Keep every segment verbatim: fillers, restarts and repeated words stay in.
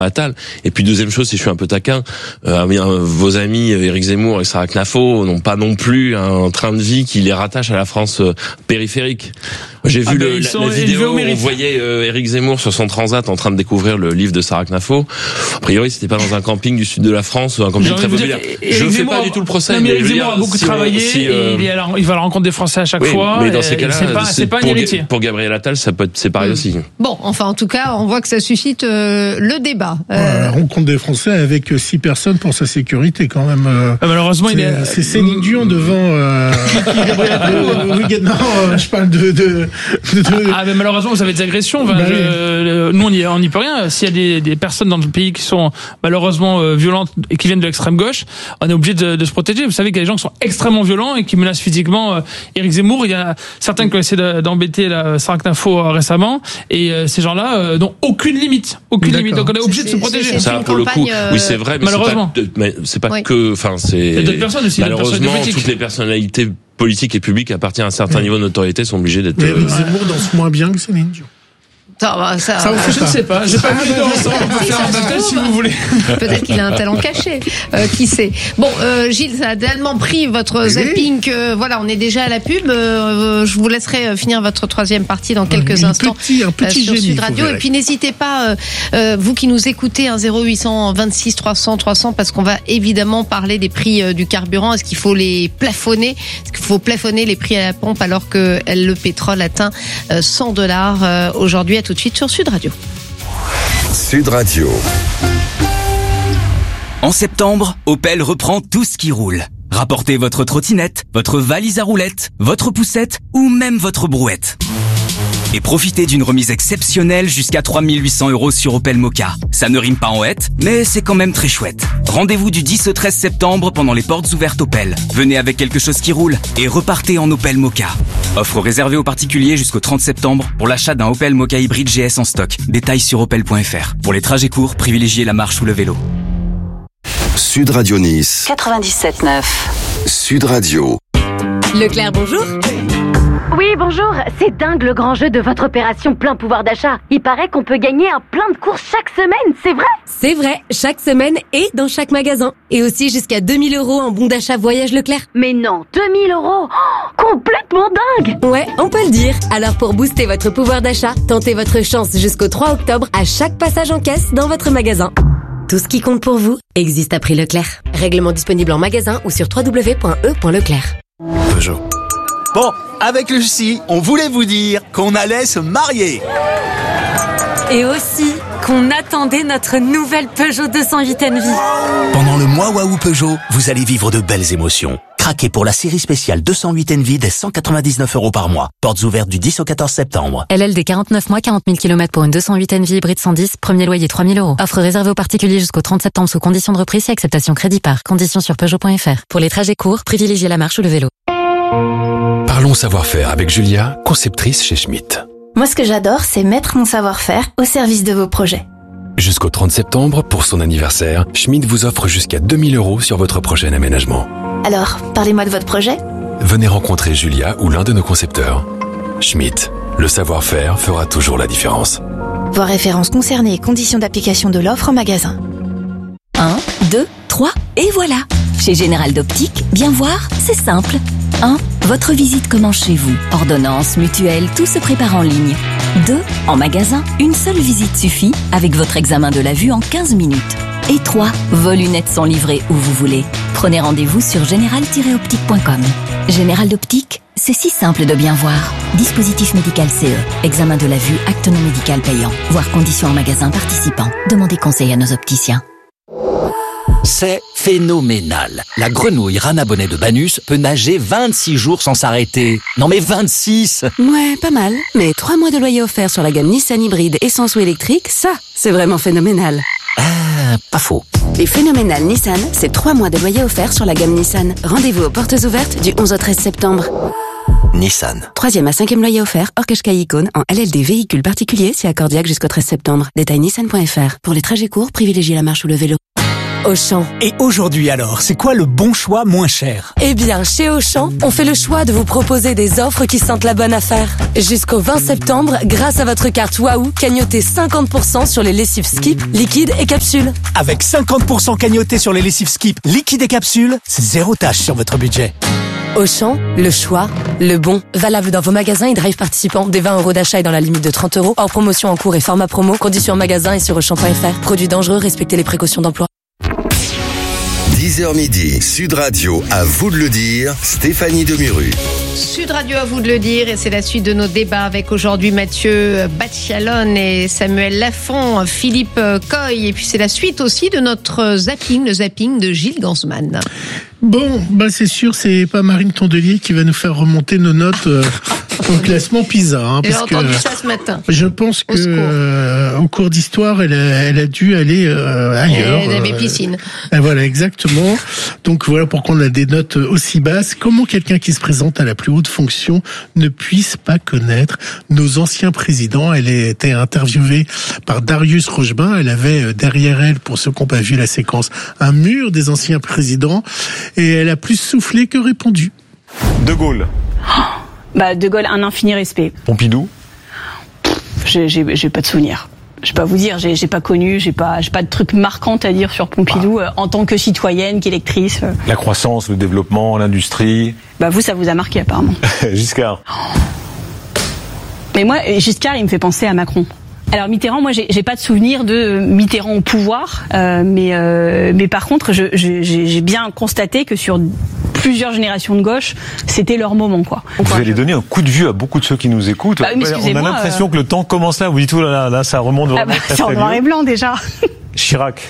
Attal. Et puis deuxième chose, si je suis un peu taquin, euh, vos amis Éric Zemmour et Sarah Knafo n'ont pas non plus un train de vie qui les rattache à la France euh, périphérique. J'ai vu ah le, ben, la, la vidéo où on voyait euh, Éric Zemmour sur son transat en train de découvrir le livre de Sarah Knafo. A priori, c'était pas dans un camping du sud de la France, un camping très populaire. Je ne fais pas du tout le procès. Non, mais Éric Zemmour a beaucoup si travaillé. Si, euh... et il, la, il va à la rencontre des Français à chaque oui, fois. Mais dans ces cas-là, c'est pas, c'est pas un héritier. Pour Gabriel Attal, ça peut être, c'est pareil mmh. aussi. Bon, enfin, en tout cas, on voit que ça suscite euh, le débat. Euh... Ouais, la rencontre des Français avec six personnes pour sa sécurité, quand même. Euh, ah, malheureusement, c'est, il est. C'est Céline Dion devant. Euh, euh, oui, non, euh, je parle de. de, de ah, mais malheureusement, vous avez des agressions. Enfin, bah, je, euh, nous, on n'y on n'y peut rien. S'il y a des, des personnes dans le pays qui sont malheureusement euh, violentes et qui viennent de l'extrême gauche, on est obligé de, de se protéger. Vous savez qu'il y a des gens qui sont extrêmement violents et qui menacent physiquement euh, Éric Zemmour. Il y a certains qui ont essayé de, d'embêter la Sarah Knafo euh, récemment, et euh, ces gens-là euh, n'ont aucune limite, aucune D'accord. limite. Donc on est obligé c'est, de se protéger. C'est, c'est ça, pour le coup, euh... oui, c'est vrai, mais malheureusement, c'est pas, mais c'est pas oui. que, enfin, c'est. Il y a d'autres personnes aussi. Malheureusement, personnes toutes les personnalités politiques et publiques à partir d'un certain mmh. niveau de notoriété sont obligées d'être. Mais Éric Zemmour danse moins bien que Céline Dion. Ça, ça, ça, je ne sais pas, j'ai pas vu de ensemble, on peut faire un battle si vous voulez. Peut-être qu'il a un talent caché, euh, qui sait. Bon, euh, Gilles, ça a tellement pris votre zapping que voilà, on est déjà à la pub. Euh, je vous laisserai finir votre troisième partie dans quelques un instants petit, un petit euh, sur génie, Sud Radio. Et puis n'hésitez pas, euh, euh, vous qui nous écoutez, un zéro huit cent vingt-six trois cents trois cents, parce qu'on va évidemment parler des prix euh, du carburant. Est-ce qu'il faut les plafonner? Est-ce qu'il faut plafonner les prix à la pompe alors que le pétrole atteint euh, cent dollars euh, aujourd'hui? À tout de suite sur Sud Radio. Sud Radio. En septembre, Opel reprend tout ce qui roule. Rapportez votre trottinette, votre valise à roulettes, votre poussette ou même votre brouette. Et profitez d'une remise exceptionnelle jusqu'à trois mille huit cents euros sur Opel Mokka. Ça ne rime pas en hête, mais c'est quand même très chouette. Rendez-vous du dix au treize septembre pendant les portes ouvertes Opel. Venez avec quelque chose qui roule et repartez en Opel Mokka. Offre réservée aux particuliers jusqu'au trente septembre pour l'achat d'un Opel Mokka hybride G S en stock. Détails sur opel point f r. Pour les trajets courts, privilégiez la marche ou le vélo. Sud Radio Nice. quatre-vingt-dix-sept neuf. Sud Radio. Leclerc, bonjour. Oui, bonjour. C'est dingue le grand jeu de votre opération plein pouvoir d'achat. Il paraît qu'on peut gagner un plein de courses chaque semaine, c'est vrai? C'est vrai, chaque semaine et dans chaque magasin. Et aussi jusqu'à deux mille euros en bon d'achat voyage Leclerc. Mais non, deux mille euros oh, complètement dingue. Ouais, on peut le dire. Alors pour booster votre pouvoir d'achat, tentez votre chance jusqu'au trois octobre à chaque passage en caisse dans votre magasin. Tout ce qui compte pour vous existe à prix Leclerc. Règlement disponible en magasin ou sur w w w point e point leclerc. Peugeot. Bon, avec Lucie, on voulait vous dire qu'on allait se marier. Et aussi qu'on attendait notre nouvelle Peugeot deux cent huit Envy. Pendant le mois Waouh Peugeot, vous allez vivre de belles émotions. Craquez pour la série spéciale deux cent huit Envy dès cent quatre-vingt-dix-neuf euros par mois. Portes ouvertes du dix au quatorze septembre. L L D quarante-neuf mois, quarante mille kilomètres pour une deux cent huit Envy hybride cent dix, premier loyer trois mille euros. Offre réservée aux particuliers jusqu'au trente septembre sous conditions de reprise et acceptation crédit par. Conditions sur peugeot point f r. Pour les trajets courts, privilégiez la marche ou le vélo. Parlons savoir-faire avec Julia, conceptrice chez Schmitt. Moi, ce que j'adore, c'est mettre mon savoir-faire au service de vos projets. Jusqu'au trente septembre, pour son anniversaire, Schmitt vous offre jusqu'à deux mille euros sur votre prochain aménagement. Alors, parlez-moi de votre projet. Venez rencontrer Julia ou l'un de nos concepteurs. Schmitt, le savoir-faire fera toujours la différence. Voir références concernées et conditions d'application de l'offre en magasin. un, deux, trois, et voilà. Chez Général d'Optique, bien voir, c'est simple. un. Votre visite commence chez vous. Ordonnance, mutuelle, tout se prépare en ligne. deux. En magasin, une seule visite suffit avec votre examen de la vue en quinze minutes. Et trois. Vos lunettes sont livrées où vous voulez. Prenez rendez-vous sur général tiret optique point com. Général d'Optique, c'est si simple de bien voir. Dispositif médical C E. Examen de la vue, acte non médical payant. Voir conditions en magasin participant. Demandez conseil à nos opticiens. C'est phénoménal. La grenouille rana bonnet de Banus peut nager vingt-six jours sans s'arrêter. Non mais vingt-six! Ouais, pas mal. Mais trois mois de loyer offert sur la gamme Nissan hybride essence ou électrique, ça, c'est vraiment phénoménal. Ah, pas faux. Les phénoménales Nissan, c'est trois mois de loyer offert sur la gamme Nissan. Rendez-vous aux portes ouvertes du onze au treize septembre. Nissan. Troisième à cinquième loyer offert, hors Qashqai Icône, en L L D véhicule particulier, c'est accordiaque jusqu'au treize septembre. Détail nissan point f r. Pour les trajets courts, privilégiez la marche ou le vélo. Auchan. Et aujourd'hui alors, c'est quoi le bon choix moins cher? Eh bien, chez Auchan, on fait le choix de vous proposer des offres qui sentent la bonne affaire. Jusqu'au vingt septembre, grâce à votre carte Waouh, cagnotez cinquante pour cent sur les lessives Skip, liquides et capsules. Avec cinquante pour cent cagnoté sur les lessives Skip, liquides et capsules, c'est zéro tâche sur votre budget. Auchan, le choix, le bon. Valable dans vos magasins et drive participants. Des vingt euros d'achat et dans la limite de trente euros. Hors promotion en cours et format promo. Conditions en magasin et sur auchan point f r. Produits dangereux, respectez les précautions d'emploi. dix heures midi, Sud Radio, à vous de le dire, Stéphanie Demuru. Sud Radio, à vous de le dire, et c'est la suite de nos débats avec aujourd'hui Mathieu Bacchialone et Samuel Lafont, Philippe Coy, et puis c'est la suite aussi de notre zapping, le zapping de Gilles Gansman. Bon, bah c'est sûr, c'est pas Marine Tondelier qui va nous faire remonter nos notes euh, au classement PISA. Hein, J'ai parce entendu que, ça ce matin. Je pense que euh, en cours d'histoire, elle a, elle a dû aller euh, ailleurs. Elle avait euh, piscine. Euh, voilà, exactement. Donc voilà pourquoi on a des notes aussi basses. Comment quelqu'un qui se présente à la plus haute fonction ne puisse pas connaître nos anciens présidents? Elle a été interviewée par Darius Rochebin. Elle avait derrière elle, pour ceux qui n'ont pas vu la séquence, un mur des anciens présidents. Et elle a plus soufflé que répondu. De Gaulle. Oh, bah De Gaulle, un infini respect. Pompidou. J'ai, j'ai, j'ai pas de souvenir. Je vais pas vous dire, j'ai, j'ai pas connu, j'ai pas, j'ai pas de trucs marquants à dire sur Pompidou ah. euh, en tant que citoyenne, qu'électrice. Euh. La croissance, le développement, l'industrie. Bah vous, ça vous a marqué apparemment. Giscard. Oh. Mais moi, Giscard, il me fait penser à Macron. Alors Mitterrand, moi j'ai, j'ai pas de souvenir de Mitterrand au pouvoir, euh, mais euh, mais par contre, je, je, j'ai bien constaté que sur plusieurs générations de gauche, c'était leur moment, quoi. Vous quoi, allez je... donner un coup de vue à beaucoup de ceux qui nous écoutent. Bah, mais on a l'impression euh... que le temps commence là. Vous dites tout là, là, là, ça remonte vraiment. Ah bah, très, c'est en noir et blanc déjà. Chirac.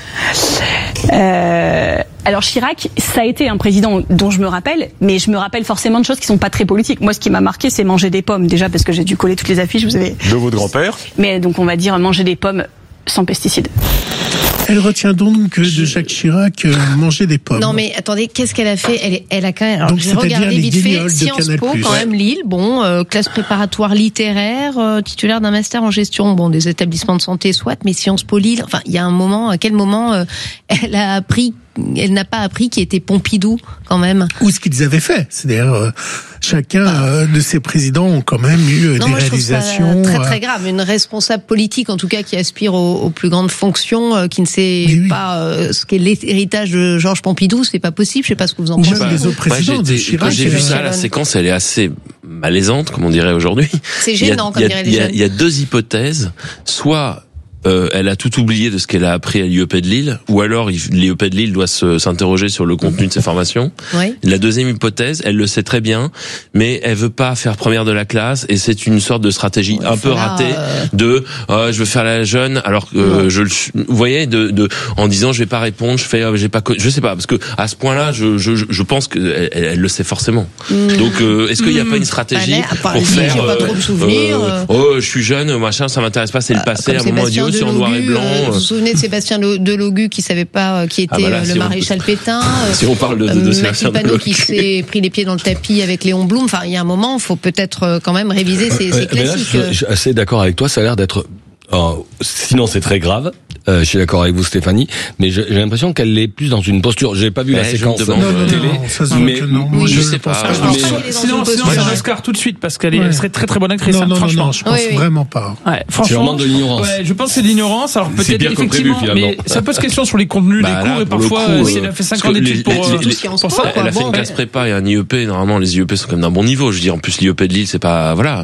Euh, alors Chirac, ça a été un président dont je me rappelle, mais je me rappelle forcément de choses qui sont pas très politiques. Moi, ce qui m'a marqué, c'est manger des pommes, déjà parce que j'ai dû coller toutes les affiches. Vous avez. De votre grand-père. Mais donc on va dire manger des pommes sans pesticides. Elle retient donc de Jacques Chirac euh, manger des pommes. Non mais attendez, qu'est-ce qu'elle a fait? Elle, elle a quand même. Alors, donc, j'ai regardé vite fait Sciences Po, quand ouais. même Lille. Bon, euh, classe préparatoire littéraire, euh, titulaire d'un master en gestion, bon, des établissements de santé soit, mais Sciences Po Lille. Enfin, il y a un moment, à quel moment euh, elle a appris? Elle n'a pas appris qui était Pompidou, quand même. Ou ce qu'ils avaient fait. C'est-à-dire, euh, chacun euh, de ces présidents ont quand même eu euh, non, des moi, réalisations. Je trouve ça très très grave. Une responsable politique, en tout cas, qui aspire aux, aux plus grandes fonctions, euh, qui ne sait oui. pas euh, ce qu'est l'héritage de Georges Pompidou, c'est pas possible. Je sais pas ce que vous en pensez. Les autres présidents, moi, j'ai, été, Chirac, j'ai vu ça, la séquence, elle est assez malaisante, comme on dirait aujourd'hui. C'est gênant, comme diraient les jeunes. Il y a deux hypothèses. Soit Euh, elle a tout oublié de ce qu'elle a appris à l'I E P de Lille, ou alors l'I E P de Lille doit se, s'interroger sur le contenu de ses formations. Oui. La deuxième hypothèse, elle le sait très bien, mais elle veut pas faire première de la classe, et c'est une sorte de stratégie ouais, un peu là, ratée euh... de euh, je veux faire la jeune, alors que euh, je le, vous voyez, de, de en disant je vais pas répondre, je fais euh, j'ai pas, je sais pas, parce que à ce point-là, je je je pense que elle, elle le sait forcément. Mmh. Donc euh, est-ce qu'il n'y a pas une stratégie Allez, pour dit, faire euh, pas trop de souvenirs, euh, oh je suis jeune, machin, ça m'intéresse pas, c'est le passé, à un moment idiot, c'est en noir et blanc. Vous vous souvenez de Sébastien Delogu qui savait pas qui était ah bah là, le si maréchal on... Pétain. Si on parle de, de, de Sébastien Delogu qui s'est pris les pieds dans le tapis avec Léon Blum. Enfin, il y a un moment, il faut peut-être quand même réviser ces, ces classiques. Là, je suis assez d'accord avec toi. Ça a l'air d'être. Oh, sinon, c'est très grave. Euh, je suis d'accord avec vous, Stéphanie, mais j'ai, j'ai l'impression qu'elle est plus dans une posture. J'ai pas vu ouais, la séquence de euh, télé, non, ça se mais non, oui, je, je sais pas. pas. Mais... Sinon, sinon c'est un Oscar tout de suite parce qu'elle ouais. serait très très bonne actrice. Non, non, franchement. non, non, je pense oui, vraiment pas. Ouais, franchement, c'est vraiment de l'ignorance. Ouais, je pense que c'est de l'ignorance. Alors peut-être c'est effectivement, prévu, mais ça pose question sur les contenus, bah, les cours, là, et parfois, coup, si elle a fait cinq ans d'études pour pour ça, elle a fait une classe prépa et un I E P. Normalement, les I E P sont quand même d'un bon niveau. Je veux dire, en plus, l'I E P de Lille, c'est pas voilà.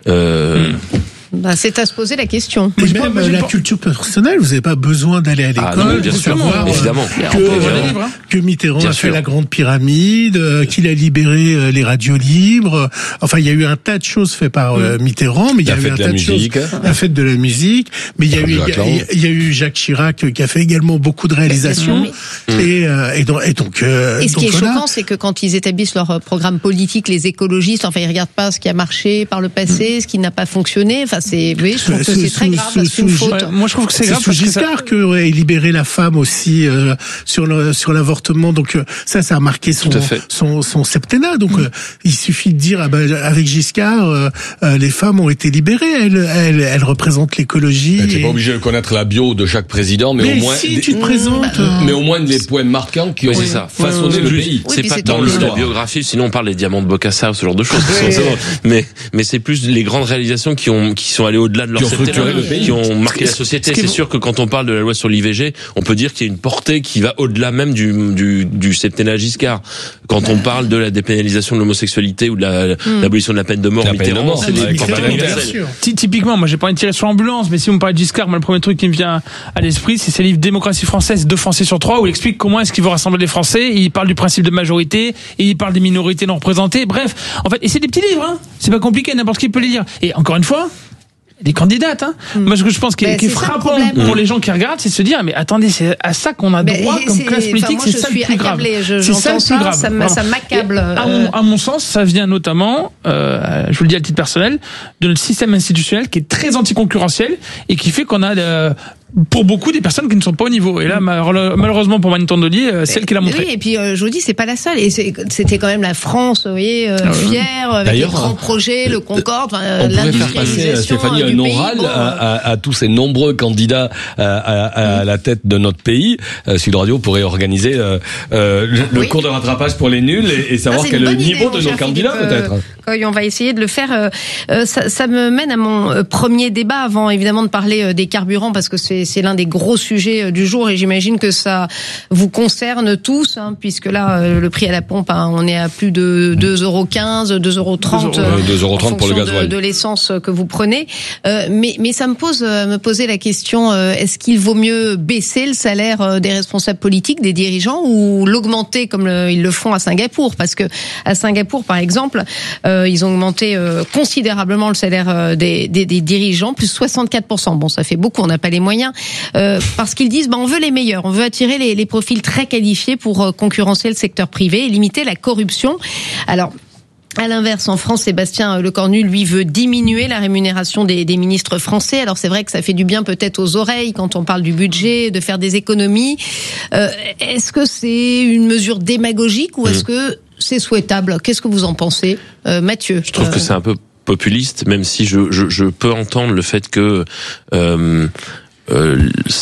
Bah, c'est à se poser la question. Mais même moi, la pas... culture personnelle, vous n'avez pas besoin d'aller à l'école ah, non, pour sûr, savoir évidemment. Que, euh, que Mitterrand bien a sûr. fait la grande pyramide, euh, qu'il a libéré euh, les radios libres. Enfin, il y a eu un tas de choses faites par euh, Mitterrand, mais il y a eu un tas de choses, la fête de la musique. Mais il y a eu, il y a eu Jacques Chirac qui a fait également beaucoup de réalisations. Mmh. Et, euh, et donc, et donc. Euh, et ce donc qui est voilà. choquant, c'est que quand ils établissent leur programme politique, les écologistes, enfin, ils regardent pas ce qui a marché par le passé, mmh. ce qui n'a pas fonctionné. Enfin, c'est, oui, je trouve que c'est très grave, c'est une faute. Ouais, moi, je trouve que c'est, c'est grave. Sous Giscard que aurait libéré la femme aussi euh, sur le sur l'avortement. Donc euh, ça, ça a marqué son son, son septennat. Donc euh, il suffit de dire ah ben, avec Giscard, euh, euh, les femmes ont été libérées. Elles elles, elles représentent l'écologie. Tu n'es et... pas obligé de connaître la bio de chaque président, mais, mais au moins si tu te présentes, mais au moins les points marquants qui ont oui, ça. façonné le pays. C'est oui, pas tant le, la biographie, sinon on parle des diamants de Bocassa ou ce genre de choses. Oui. Mais mais c'est plus les grandes réalisations qui ont qui sont allées au-delà de leur septennat, qui ont marqué la société. C'est sûr que quand on parle de la loi sur l'I V G, on peut dire qu'il y a une portée qui va au-delà même du du, du septennat Giscard. Quand on parle de la dépénalisation de l'homosexualité ou de la, mm. l'abolition de la peine de mort, Mitterrand, c'est des portées universelles. Typiquement, moi j'ai pas envie de tirer sur l'ambulance, mais si on me parle de Giscard, moi le premier truc qui me vient à l'esprit, c'est ses livres Démocratie française, deux Français sur trois, où il explique comment est-ce qu'il veut rassembler les Français. Il parle du principe de majorité, et il parle des minorités non représentées. Bref, en fait, et c'est des petits livres, hein. C'est pas compliqué, n'importe qui peut les lire. Et encore une fois, des candidates, hein. Mmh. Moi, ce que je pense qui est, qui est frappant pour les gens qui regardent, c'est de se dire, mais attendez, c'est à ça qu'on a droit mais comme classe politique, c'est ça le plus grave. Je, c'est ça le plus grave. Ça, ça, ça m'accable. À mon, à mon sens, ça vient notamment, euh, je vous le dis à titre personnel, de notre système institutionnel qui est très anticoncurrentiel et qui fait qu'on a euh, pour beaucoup des personnes qui ne sont pas au niveau. Et là, malheureusement pour Marie Tondelier, c'est elle qui l'a montré. Oui, et puis euh, je vous dis, c'est pas la seule. Et c'était quand même la France, vous voyez, euh, ah, fière, avec les grands projets, le Concorde, euh, l'industrialisation. Stéphanie, un oral bon, à, à, à tous ces nombreux candidats à, à, à la tête de notre pays. Euh, Sud Radio pourrait organiser euh, euh, le oui. cours de rattrapage pour les nuls et, et savoir ah, quel est le niveau idée, de nos candidats, Philippe, peut-être. Euh, on va essayer de le faire. Euh, ça, ça me mène à mon premier débat, avant évidemment de parler des carburants, parce que c'est c'est l'un des gros sujets du jour et j'imagine que ça vous concerne tous, hein, puisque là, le prix à la pompe, hein, on est à plus de deux euros quinze, deux euros trente, deux euros trente pour le gasoil. De, de l'essence que vous prenez. Euh, mais, mais ça me pose, me poser la question, euh, est-ce qu'il vaut mieux baisser le salaire des responsables politiques, des dirigeants, ou l'augmenter comme le, ils le font à Singapour? Parce que à Singapour, par exemple, euh, ils ont augmenté euh, considérablement le salaire des, des, des dirigeants, plus soixante-quatre pour cent. Bon, ça fait beaucoup, on n'a pas les moyens. Euh, parce qu'ils disent, bah, on veut les meilleurs, on veut attirer les, les profils très qualifiés pour euh, concurrencer le secteur privé et limiter la corruption. Alors, à l'inverse, en France, Sébastien Lecornu, lui, veut diminuer la rémunération des, des ministres français. Alors c'est vrai que ça fait du bien peut-être aux oreilles quand on parle du budget, de faire des économies. Euh, est-ce que c'est une mesure démagogique ou est-ce que c'est souhaitable? Qu'est-ce que vous en pensez, euh, Mathieu? Je trouve euh... que c'est un peu populiste, même si je, je, je peux entendre le fait que... Euh, Euh,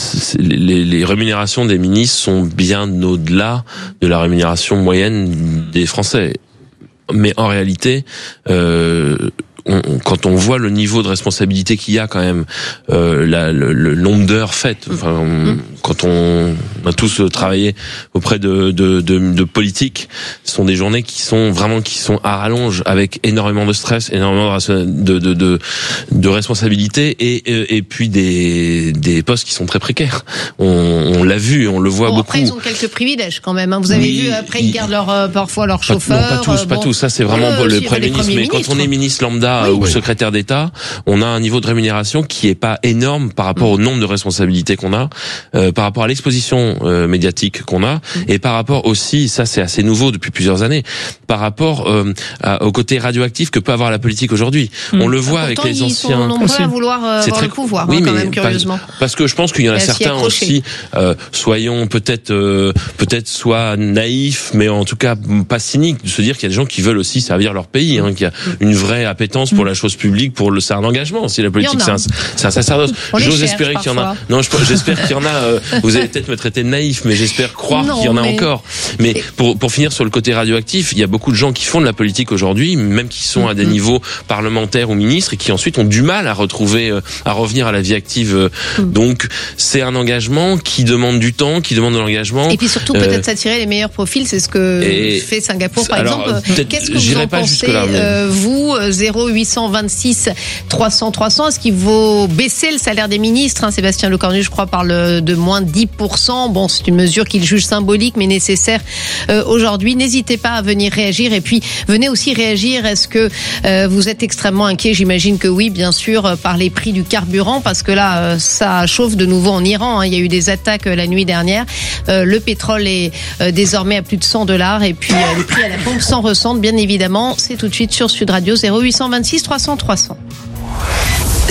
les, les rémunérations des ministres sont bien au-delà de la rémunération moyenne des Français. Mais en réalité, euh, on, quand on voit le niveau de responsabilité qu'il y a quand même, euh, la, le, le nombre d'heures faites, enfin, on, quand on a tous travaillé auprès de, de, de, de politiques, ce sont des journées qui sont vraiment qui sont à rallonge, avec énormément de stress, énormément de de de, de, de responsabilités et et puis des des postes qui sont très précaires. On, on l'a vu, on le voit bon, beaucoup. Après, ils ont quelques privilèges quand même. Hein. Vous avez oui, vu après ils gardent leur euh, parfois leur chauffeur. Non, pas tous, euh, pas bon. tous. Ça c'est vraiment euh, le si, Premier ministre. Mais quand on est ministre lambda oui, ou oui. secrétaire d'État, on a un niveau de rémunération qui est pas énorme par rapport mmh. au nombre de responsabilités qu'on a, euh, par rapport à l'exposition euh, médiatique qu'on a, mmh. et par rapport aussi, ça c'est assez nouveau depuis plusieurs années, par rapport euh, à, au côté radioactif que peut avoir la politique aujourd'hui. Mmh. On le voit ah, avec les ils anciens. Sont nombreux à vouloir euh, avoir très... le pouvoir, oui, hein, quand même curieusement. Parce, parce que je pense qu'il y en a certains aussi. Euh, soyons peut-être, euh, peut-être soit naïfs, mais en tout cas pas cyniques, de se dire qu'il y a des gens qui veulent aussi servir leur pays, hein, qu'il y a une vraie appétence pour la chose publique, pour le, c'est un engagement. Si la politique, c'est un, c'est un sacerdoce. J'ose espérer qu'il y en a. Non, je, j'espère qu'il y en a. Euh, vous allez peut-être me traiter de naïf, mais j'espère croire non, qu'il y en a mais... encore. Mais pour pour finir sur le côté radioactif, il y a beaucoup de gens qui font de la politique aujourd'hui, même qui sont à des mm-hmm. niveaux parlementaires ou ministres, et qui ensuite ont du mal à retrouver, euh, à revenir à la vie active. Mm. Donc c'est un engagement qui demande du temps, qui demande de l'engagement. Et puis surtout euh, peut-être s'attirer les meilleurs profils, c'est ce que et... fait Singapour par alors, exemple. Qu'est-ce que vous en pensez, là, mais... euh, vous, zéro huit cent vingt-six trois cents trois cents, est-ce qu'il vaut baisser le salaire des ministres, hein, Sébastien Lecornu, je crois, parle de moins de dix pour cent. Bon, c'est une mesure qu'il juge symbolique, mais nécessaire euh, aujourd'hui. N'hésitez pas à venir réagir. Et puis, venez aussi réagir. Est-ce que euh, vous êtes extrêmement inquiet? J'imagine que oui, bien sûr, par les prix du carburant, parce que là, euh, ça chauffe de nouveau en Iran. Hein. Il y a eu des attaques euh, la nuit dernière. Euh, le pétrole est euh, désormais à plus de cent dollars. Et puis, euh, les prix à la pompe s'en ressentent, bien évidemment. C'est tout de suite sur Sud Radio, zéro huit cent vingt-six trois cents trois cents.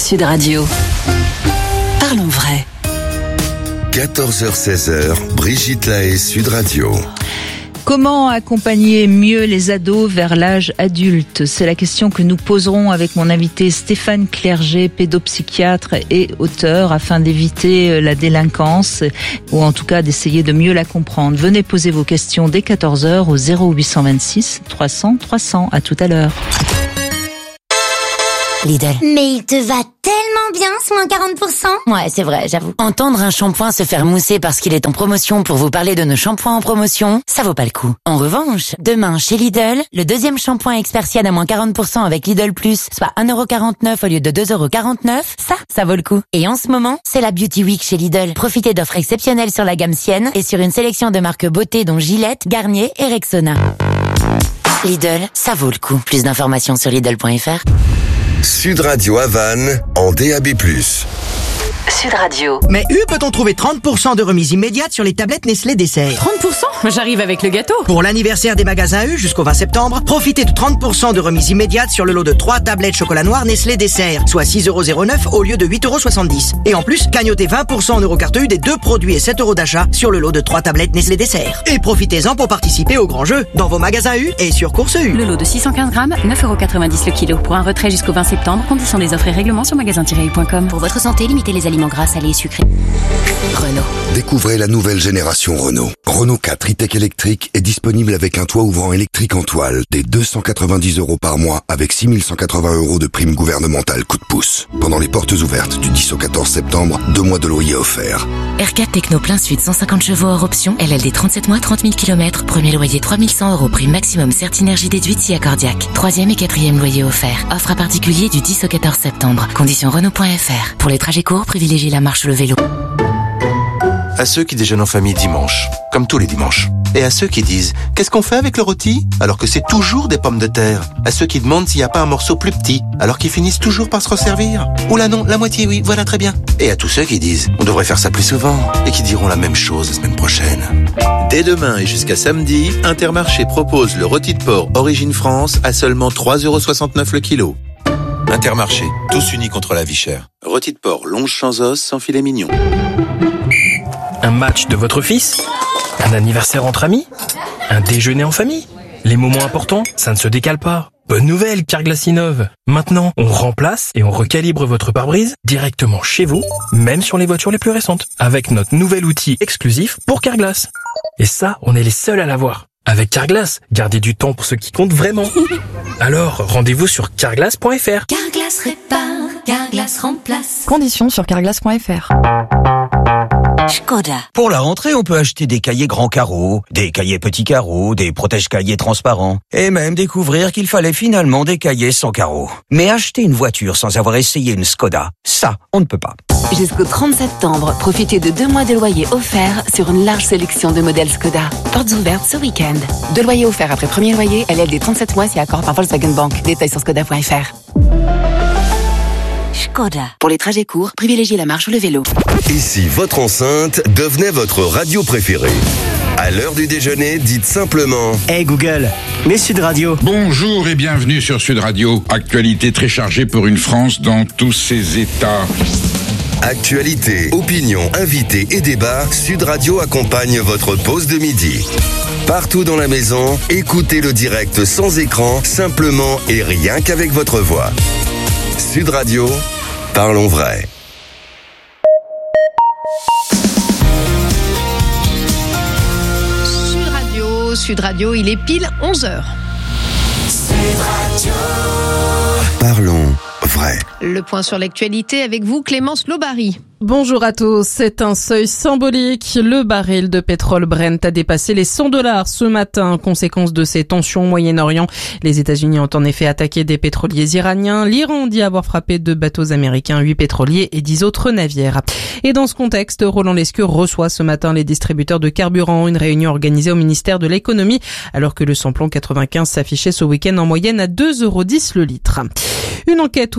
Sud Radio. Parlons vrai. quatorze heures seize, Brigitte Lahaie, Sud Radio. Comment accompagner mieux les ados vers l'âge adulte? C'est la question que nous poserons avec mon invité Stéphane Clerget, pédopsychiatre et auteur, afin d'éviter la délinquance ou en tout cas d'essayer de mieux la comprendre. Venez poser vos questions dès quatorze heures au zéro huit cent vingt-six trois cents trois cents. À tout à l'heure. Lidl. Mais il te va tellement bien ce moins quarante pour cent. Ouais, c'est vrai, j'avoue. Entendre un shampoing se faire mousser parce qu'il est en promotion pour vous parler de nos shampoings en promotion, ça vaut pas le coup. En revanche, demain chez Lidl, le deuxième shampoing Expersiad à moins quarante pour cent avec Lidl Plus, soit un euro quarante-neuf au lieu de deux euros quarante-neuf, ça, ça vaut le coup. Et en ce moment, c'est la Beauty Week chez Lidl. Profitez d'offres exceptionnelles sur la gamme Sienne et sur une sélection de marques beauté dont Gillette, Garnier et Rexona. Lidl, ça vaut le coup. Plus d'informations sur Lidl point F R. Sud Radio à Vannes, en D A B plus. Sud Radio. Mais U peut-on trouver trente pour cent de remise immédiate sur les tablettes Nestlé Dessert? trente pour cent? J'arrive avec le gâteau. Pour l'anniversaire des magasins U jusqu'au vingt septembre, profitez de trente pour cent de remise immédiate sur le lot de trois tablettes chocolat noir Nestlé Dessert, soit six euros zéro neuf au lieu de huit euros soixante-dix. Et en plus, cagnotez vingt pour cent en eurocarte U des deux produits et sept euros d'achat sur le lot de trois tablettes Nestlé Dessert. Et profitez-en pour participer au grand jeu dans vos magasins U et sur Course U. Le lot de six cent quinze grammes, neuf euros quatre-vingt-dix le kilo. Pour un retrait jusqu'au vingt septembre, conditions des offres et règlements sur magasin tiret u point com. Pour votre santé, limitez les aliments gras, salés et sucrés. Renault. Découvrez la nouvelle génération Renault. Renault quatre e-tech électrique est disponible avec un toit ouvrant électrique en toile dès deux cent quatre-vingt-dix euros par mois avec six mille cent quatre-vingts euros de prime gouvernementale coup de pouce. Pendant les portes ouvertes du dix au quatorze septembre, deux mois de loyer offerts. R quatre Techno plein sud, cent cinquante chevaux hors option, L L D trente-sept mois, trente mille kilomètres, premier loyer trois mille cent euros, prime maximum Certinergie déduite si accordiaque. Troisième et quatrième loyer offert. Offre à particulier du dix au quatorze septembre. Conditions Renault point F R. Pour les trajets courts, privilégiez la marche ou le vélo. À ceux qui déjeunent en famille dimanche, comme tous les dimanches. Et à ceux qui disent « Qu'est-ce qu'on fait avec le rôti ?» alors que c'est toujours des pommes de terre. À ceux qui demandent s'il n'y a pas un morceau plus petit, alors qu'ils finissent toujours par se resservir. Oula non, la moitié oui, voilà très bien. Et à tous ceux qui disent « On devrait faire ça plus souvent » et qui diront la même chose la semaine prochaine. Dès demain et jusqu'à samedi, Intermarché propose le rôti de porc Origine France à seulement trois euros soixante-neuf le kilo. Intermarché, tous unis contre la vie chère. Rôti de porc longe sans os, sans filet mignon. Un match de votre fils? Un anniversaire entre amis? Un déjeuner en famille? Les moments importants, ça ne se décale pas. Bonne nouvelle, Carglass innove. Maintenant, on remplace et on recalibre votre pare-brise directement chez vous, même sur les voitures les plus récentes, avec notre nouvel outil exclusif pour Carglass. Et ça, on est les seuls à l'avoir. Avec Carglass, gardez du temps pour ce qui compte vraiment. Alors, rendez-vous sur carglass point F R. Carglass répare, Carglass remplace. Conditions sur carglass point F R. Skoda. Pour la rentrée, on peut acheter des cahiers grands carreaux, des cahiers petits carreaux, des protège-cahiers transparents, et même découvrir qu'il fallait finalement des cahiers sans carreaux. Mais acheter une voiture sans avoir essayé une Skoda, ça, on ne peut pas. Jusqu'au trente septembre, profitez de deux mois de loyer offerts sur une large sélection de modèles Skoda. Portes ouvertes ce week-end. Deux loyers offerts après premier loyer, L L D trente-sept mois si accord par Volkswagen Bank. Détails sur skoda point F R. Skoda. Pour les trajets courts, privilégiez la marche ou le vélo. Et si votre enceinte devenait votre radio préférée? À l'heure du déjeuner, dites simplement Hey Google, mets Sud Radio. Bonjour et bienvenue sur Sud Radio. Actualité très chargée pour une France dans tous ses états. Actualité, opinion, invités et débats, Sud Radio accompagne votre pause de midi. Partout dans la maison, écoutez le direct sans écran, simplement et rien qu'avec votre voix. Sud Radio, parlons vrai. Sud Radio, Sud Radio, il est pile onze heures. Sud Radio, parlons vrai. Le point sur l'actualité avec vous, Clémence Lobary. Bonjour à tous. C'est un seuil symbolique. Le baril de pétrole Brent a dépassé les cent dollars ce matin, conséquence de ces tensions au Moyen-Orient. Les États-Unis ont en effet attaqué des pétroliers iraniens. L'Iran dit avoir frappé deux bateaux américains, huit pétroliers et dix autres navires. Et dans ce contexte, Roland Lescure reçoit ce matin les distributeurs de carburant, une réunion organisée au ministère de l'économie, alors que le samplon quatre-vingt-quinze s'affichait ce week-end en moyenne à deux euros dix le litre. Une enquête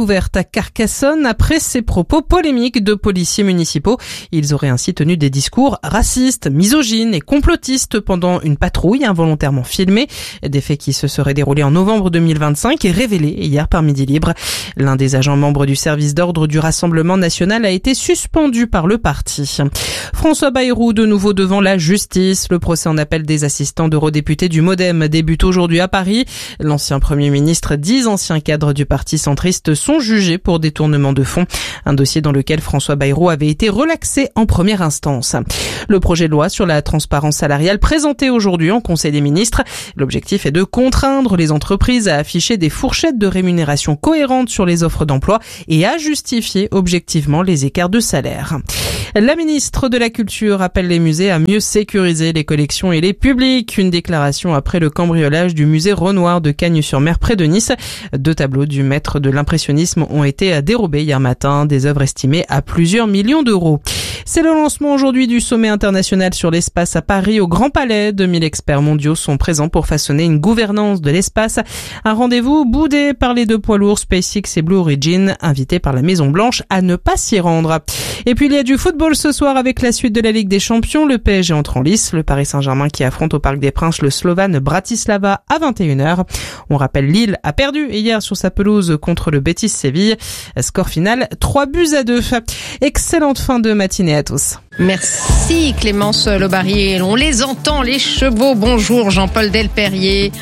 ouverte à Carcassonne après ces propos polémiques de policiers municipaux. Ils auraient ainsi tenu des discours racistes, misogynes et complotistes pendant une patrouille involontairement filmée. Des faits qui se seraient déroulés en novembre deux mille vingt-cinq et révélés hier par Midi Libre. L'un des agents membres du service d'ordre du Rassemblement national a été suspendu par le parti. François Bayrou de nouveau devant la justice. Le procès en appel des assistants d'eurodéputés du Modem débute aujourd'hui à Paris. L'ancien Premier ministre, dix anciens cadres du parti centriste sont jugés pour détournement de fonds. Un dossier dans lequel François Bayrou avait été relaxé en première instance. Le projet de loi sur la transparence salariale présenté aujourd'hui en Conseil des ministres. L'objectif est de contraindre les entreprises à afficher des fourchettes de rémunération cohérentes sur les offres d'emploi et à justifier objectivement les écarts de salaire. La ministre de la Culture appelle les musées à mieux sécuriser les collections et les publics. Une déclaration après le cambriolage du musée Renoir de Cagnes-sur-Mer près de Nice. Deux tableaux du maître de l'impressionnisme ont été dérobés hier matin, des œuvres estimées à plusieurs millions d'euros. C'est le lancement aujourd'hui du sommet international sur l'espace à Paris au Grand Palais. deux mille experts mondiaux sont présents pour façonner une gouvernance de l'espace. Un rendez-vous boudé par les deux poids lourds SpaceX et Blue Origin, invités par la Maison Blanche à ne pas s'y rendre. Et puis il y a du football ce soir avec la suite de la Ligue des Champions. Le P S G entre en lice, le Paris Saint-Germain qui affronte au Parc des Princes le Slovane Bratislava à vingt et une heures. On rappelle Lille a perdu hier sur sa pelouse contre le Betis Séville. Score final trois buts à deux. Excellente fin de matinée à tous. Merci Clémence Lobary. On les entend, les chevaux. Bonjour Jean-Paul Delperrier.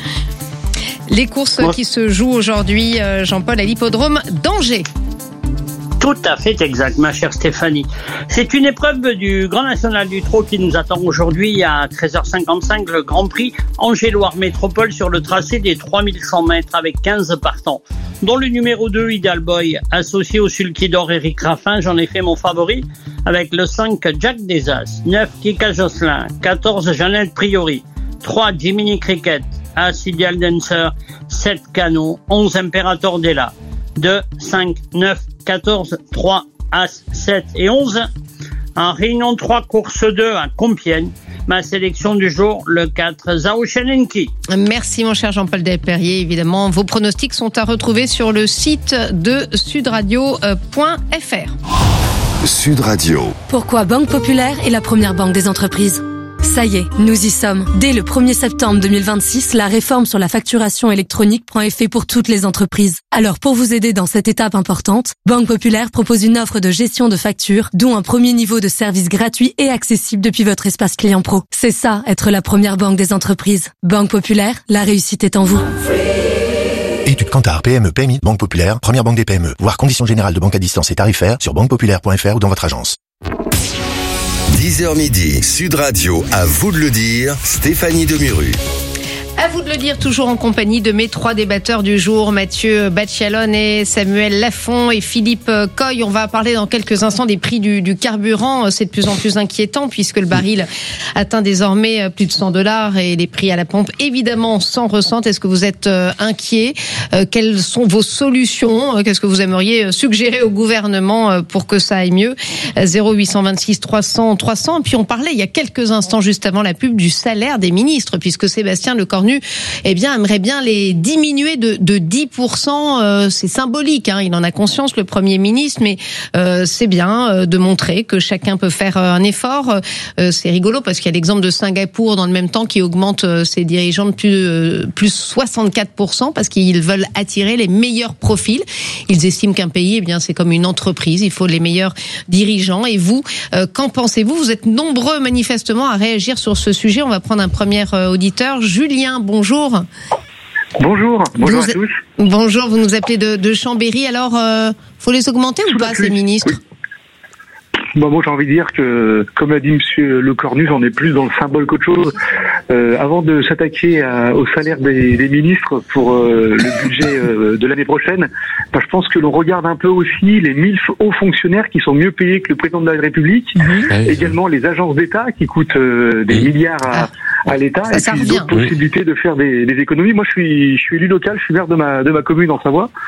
Les courses bon. qui se jouent aujourd'hui, Jean-Paul, à l'hippodrome d'Angers. Tout à fait exact, ma chère Stéphanie. C'est une épreuve du Grand National du Trot qui nous attend aujourd'hui à treize heures cinquante-cinq, le Grand Prix Angers-Loire Métropole sur le tracé des trois mille cent mètres avec quinze partants. Dont le numéro deux, Ideal Boy, associé au sulky d'or Éric Raffin, j'en ai fait mon favori, avec le cinq, Jack Desas, neuf, Kika Josselin, quatorze, Jeannette Priori, trois, Jiminy Cricket, As Ideal Dancer, sept, Cano, onze, Imperator Della, deux, cinq, neuf, quatorze, trois, As, sept et onze. En réunion trois, course deux à Compiègne. Ma sélection du jour, le quatre, Zhao Shenenki. Merci mon cher Jean-Paul Delperrier. Évidemment, vos pronostics sont à retrouver sur le site de sud radio point f r. Sud Radio. Pourquoi Banque Populaire est la première banque des entreprises ? Ça y est, nous y sommes. Dès le premier septembre deux mille vingt-six, la réforme sur la facturation électronique prend effet pour toutes les entreprises. Alors pour vous aider dans cette étape importante, Banque Populaire propose une offre de gestion de factures, dont un premier niveau de service gratuit et accessible depuis votre espace client pro. C'est ça, être la première banque des entreprises. Banque Populaire, la réussite est en vous. Étude Kantar, P M E, P M I, Banque Populaire, première banque des P M E. Voir conditions générales de banque à distance et tarifaires sur banque populaire point f r ou dans votre agence. dix heures midi, Sud Radio, à vous de le dire, Stéphanie Demuru. À vous de le dire, toujours en compagnie de mes trois débatteurs du jour, Mathieu Bacchialone et Samuel Lafont et Philippe Coy. On va parler dans quelques instants des prix du, du carburant. C'est de plus en plus inquiétant puisque le baril atteint désormais plus de cent dollars et les prix à la pompe, évidemment, s'en ressentent. Est-ce que vous êtes inquiets ? Quelles sont vos solutions ? Qu'est-ce que vous aimeriez suggérer au gouvernement pour que ça aille mieux ? zéro huit cent vingt-six trois cents trois cents. Et puis on parlait il y a quelques instants, juste avant la pub, du salaire des ministres, puisque Sébastien Lecornu eh bien, aimerait bien les diminuer de, de dix pour cent. Euh, c'est symbolique, hein, il en a conscience, le Premier ministre, mais euh, c'est bien euh, de montrer que chacun peut faire euh, un effort. Euh, c'est rigolo parce qu'il y a l'exemple de Singapour dans le même temps qui augmente euh, ses dirigeants de plus, euh, plus soixante-quatre pour cent parce qu'ils veulent attirer les meilleurs profils. Ils estiment qu'un pays, eh bien, c'est comme une entreprise, il faut les meilleurs dirigeants. Et vous, euh, qu'en pensez-vous ? Vous êtes nombreux manifestement à réagir sur ce sujet. On va prendre un premier euh, auditeur, Julien. Bonjour. Bonjour, bonjour vous, à tous. Bonjour, vous nous appelez de, de Chambéry. Alors, euh, faut les augmenter Tout ou pas, ces ministres ? Oui. Bon, moi, j'ai envie de dire que, comme l'a dit Monsieur Lecornu, j'en ai plus dans le symbole qu'autre chose. Euh, avant de s'attaquer à, au salaire des, des ministres pour euh, le budget euh, de l'année prochaine, bah, je pense que l'on regarde un peu aussi les mille hauts fonctionnaires qui sont mieux payés que le président de la République, mmh. également les agences d'État qui coûtent euh, des mmh. milliards à, à l'État, ça, et ça puis d'autres possibilités de faire des, des économies. Moi, je suis, je suis élu local, je suis maire de ma, de ma commune en Savoie.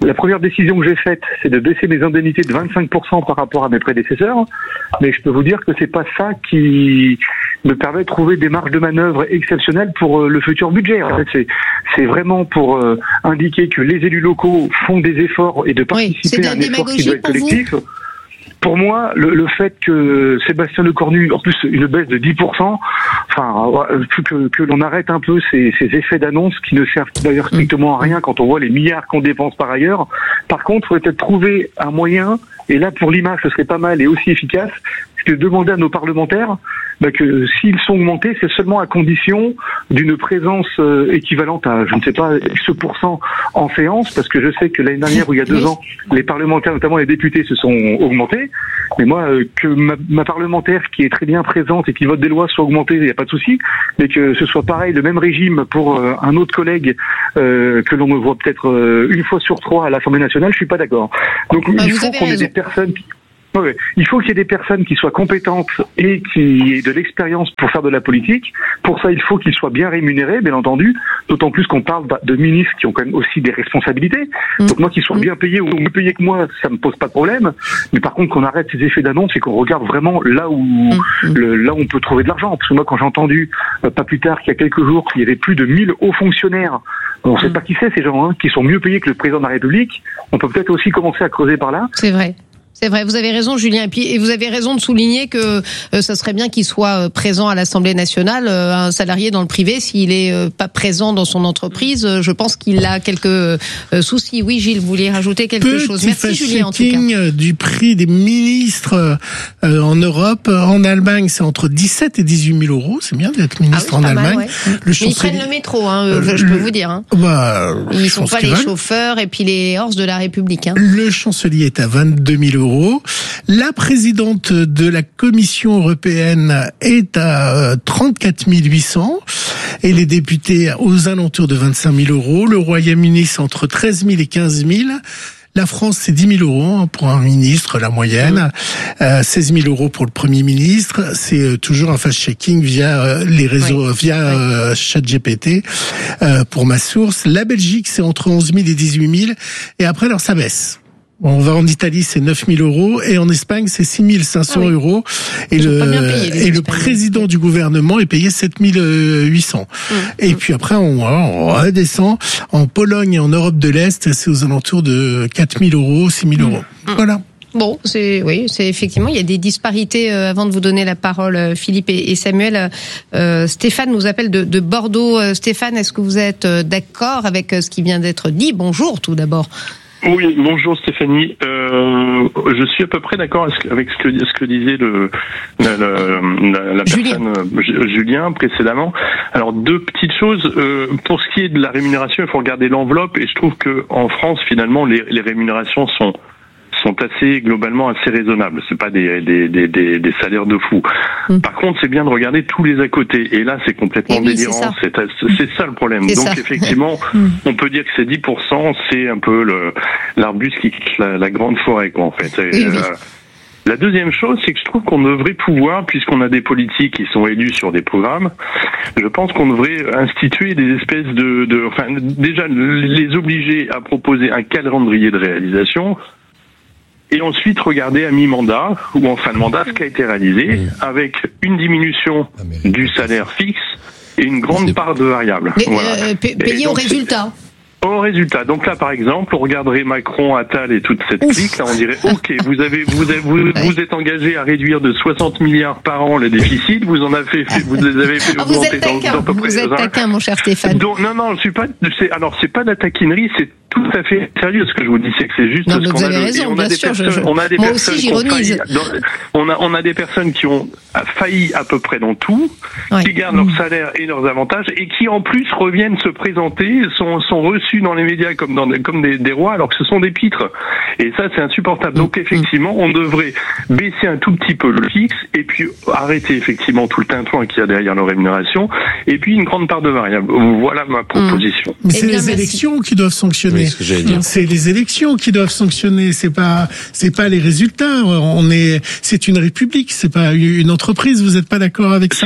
La première décision que j'ai faite, c'est de baisser mes indemnités de vingt-cinq pour cent par rapport à mes prédécesseurs. Mais je peux vous dire que c'est pas ça qui me permet de trouver des marges de manœuvre exceptionnelles pour le futur budget. En fait, c'est, c'est vraiment pour euh, indiquer que les élus locaux font des efforts et de participer oui, à un effort qui doit être collectif. Vous Pour moi, le, le fait que Sébastien Lecornu, en plus une baisse de dix pour cent, enfin, que, que l'on arrête un peu ces, ces effets d'annonce qui ne servent d'ailleurs strictement à rien quand on voit les milliards qu'on dépense par ailleurs. Par contre, il faudrait peut-être trouver un moyen, et là pour l'image ce serait pas mal et aussi efficace, c'est de demander à nos parlementaires bah, que s'ils sont augmentés, c'est seulement à condition d'une présence euh, équivalente à, je ne sais pas, X pour cent en séance, parce que je sais que l'année dernière ou il y a deux ans, les parlementaires, notamment les députés, se sont augmentés. Mais moi, euh, que ma, ma parlementaire qui est très bien présente et qui vote des lois soit augmentée, il n'y a pas de souci, mais que ce soit pareil, le même régime pour euh, un autre collègue euh, que l'on me voit peut-être euh, une fois sur trois à l'Assemblée nationale, je suis pas d'accord. Donc bah, il faut qu'on ait des personnes qui... Oui, il faut qu'il y ait des personnes qui soient compétentes et qui aient de l'expérience pour faire de la politique. Pour ça, il faut qu'ils soient bien rémunérés, bien entendu, d'autant plus qu'on parle de ministres qui ont quand même aussi des responsabilités. Mmh. Donc moi, qu'ils soient bien payés ou mieux payés que moi, ça me pose pas de problème. Mais par contre, qu'on arrête ces effets d'annonce et qu'on regarde vraiment là où mmh. le, là où on peut trouver de l'argent. Parce que moi, quand j'ai entendu, euh, pas plus tard qu'il y a quelques jours, qu'il y avait plus de mille hauts fonctionnaires, on ne sait mmh. pas qui c'est ces gens, hein, qui sont mieux payés que le président de la République, on peut peut-être aussi commencer à creuser par là. C'est vrai. C'est vrai, vous avez raison, Julien. Et puis, et vous avez raison de souligner que euh, ça serait bien qu'il soit euh, présent à l'Assemblée nationale. Euh, un salarié dans le privé, s'il est euh, pas présent dans son entreprise, euh, je pense qu'il a quelques euh, soucis. Oui, Gilles, vous vouliez rajouter quelque Petit chose. Merci, Julien. En tout cas, du prix des ministres euh, en Europe, en Allemagne, c'est entre dix-sept et dix-huit mille euros. C'est bien d'être ministre ah oui, en Allemagne. Mal, ouais. le chancelier... Mais ils prennent le métro, hein, euh, je peux vous dire. Hein. Bah, ils sont pas les veulent. chauffeurs et puis les horses de la République. Hein. Le chancelier est à vingt-deux mille euros. La présidente de la Commission européenne est à trente-quatre mille huit cents et les députés aux alentours de vingt-cinq mille euros. Le Royaume-Uni, c'est entre treize mille et quinze mille. La France, c'est dix mille euros pour un ministre, la moyenne. Euh, seize mille euros pour le Premier ministre. C'est toujours un fast-checking via euh, les réseaux, oui. via euh, ChatGPT euh, pour ma source. La Belgique, c'est entre onze mille et dix-huit mille. Et après, alors, ça baisse. On va en Italie, c'est neuf mille euros, et en Espagne, c'est six mille cinq cents ah oui. euros. Et Ils le, payé, et le président du gouvernement est payé sept mille huit cents. Mmh. Et mmh. puis après, on, on redescend. En Pologne et en Europe de l'Est, c'est aux alentours de quatre mille euros, six mille euros. Mmh. Voilà. Bon, c'est oui, c'est effectivement il y a des disparités. Euh, avant de vous donner la parole, euh, Philippe et, et Samuel, euh, Stéphane nous appelle de, de Bordeaux. Euh, Stéphane, est-ce que vous êtes euh, d'accord avec euh, ce qui vient d'être dit? Bonjour, tout d'abord. Oui, bonjour Stéphanie. Euh, je suis à peu près d'accord avec ce que, ce que disait le, la, la, la personne Julien. Julien précédemment. Alors deux petites choses. Euh, pour ce qui est de la rémunération, il faut regarder l'enveloppe et je trouve que en France finalement les, les rémunérations sont sont assez globalement assez raisonnables. C'est pas des des des des, des salaires de fou. Mmh. Par contre, c'est bien de regarder tous les à côté. Et là, c'est complètement oui, délirant. C'est ça. C'est, c'est ça le problème. C'est Donc ça. effectivement, on peut dire que c'est dix pour cent. C'est un peu le l'arbuste qui quitte la, la grande forêt, quoi, en fait. Et, oui, oui. Euh, la deuxième chose, c'est que je trouve qu'on devrait pouvoir, puisqu'on a des politiques qui sont élus sur des programmes, je pense qu'on devrait instituer des espèces de, de enfin, déjà les obliger à proposer un calendrier de réalisation. Et ensuite, regarder à mi-mandat ou en fin de mandat ce qui a été réalisé mmh. avec une diminution du salaire fixe et une grande part de variables. Mais, voilà. euh, payé au résultat. Au résultat. Donc là, par exemple, on regarderait Macron, Attal et toute cette clique. Là, on dirait, OK, vous avez, vous avez, vous, ouais. vous êtes engagé à réduire de soixante milliards par an les déficits. Vous en avez fait, vous les avez fait ah, augmenter dans, dans à peu près. Vous êtes taquin, mon cher Stéphane. Donc, non, non, je suis pas, c'est, alors, c'est pas de la taquinerie, c'est tout à fait sérieux. Ce que je vous dis, c'est que c'est juste non, ce qu'on vous a. avez raison, on a des sûr, personnes, je, je... on a des Moi personnes aussi, qui ont j'ironise. failli dans, on a, on a des personnes qui ont failli à peu près dans tout, ouais. qui gardent mmh. leur salaire et leurs avantages et qui en plus reviennent se présenter, sont, sont reçus dans les médias comme dans des, comme des, des rois alors que ce sont des pitres. Et ça, c'est insupportable. Donc effectivement, on devrait baisser un tout petit peu le fixe et puis arrêter effectivement tout le tintouin qu'il y a derrière leur rémunération et puis une grande part de variable. Voilà ma proposition. Mais c'est les élections qui doivent sanctionner. Oui, ce que j'allais dire. C'est les élections qui doivent sanctionner. C'est pas, c'est pas les résultats. On est, c'est une république. C'est pas une entreprise. Vous n'êtes pas d'accord avec ça?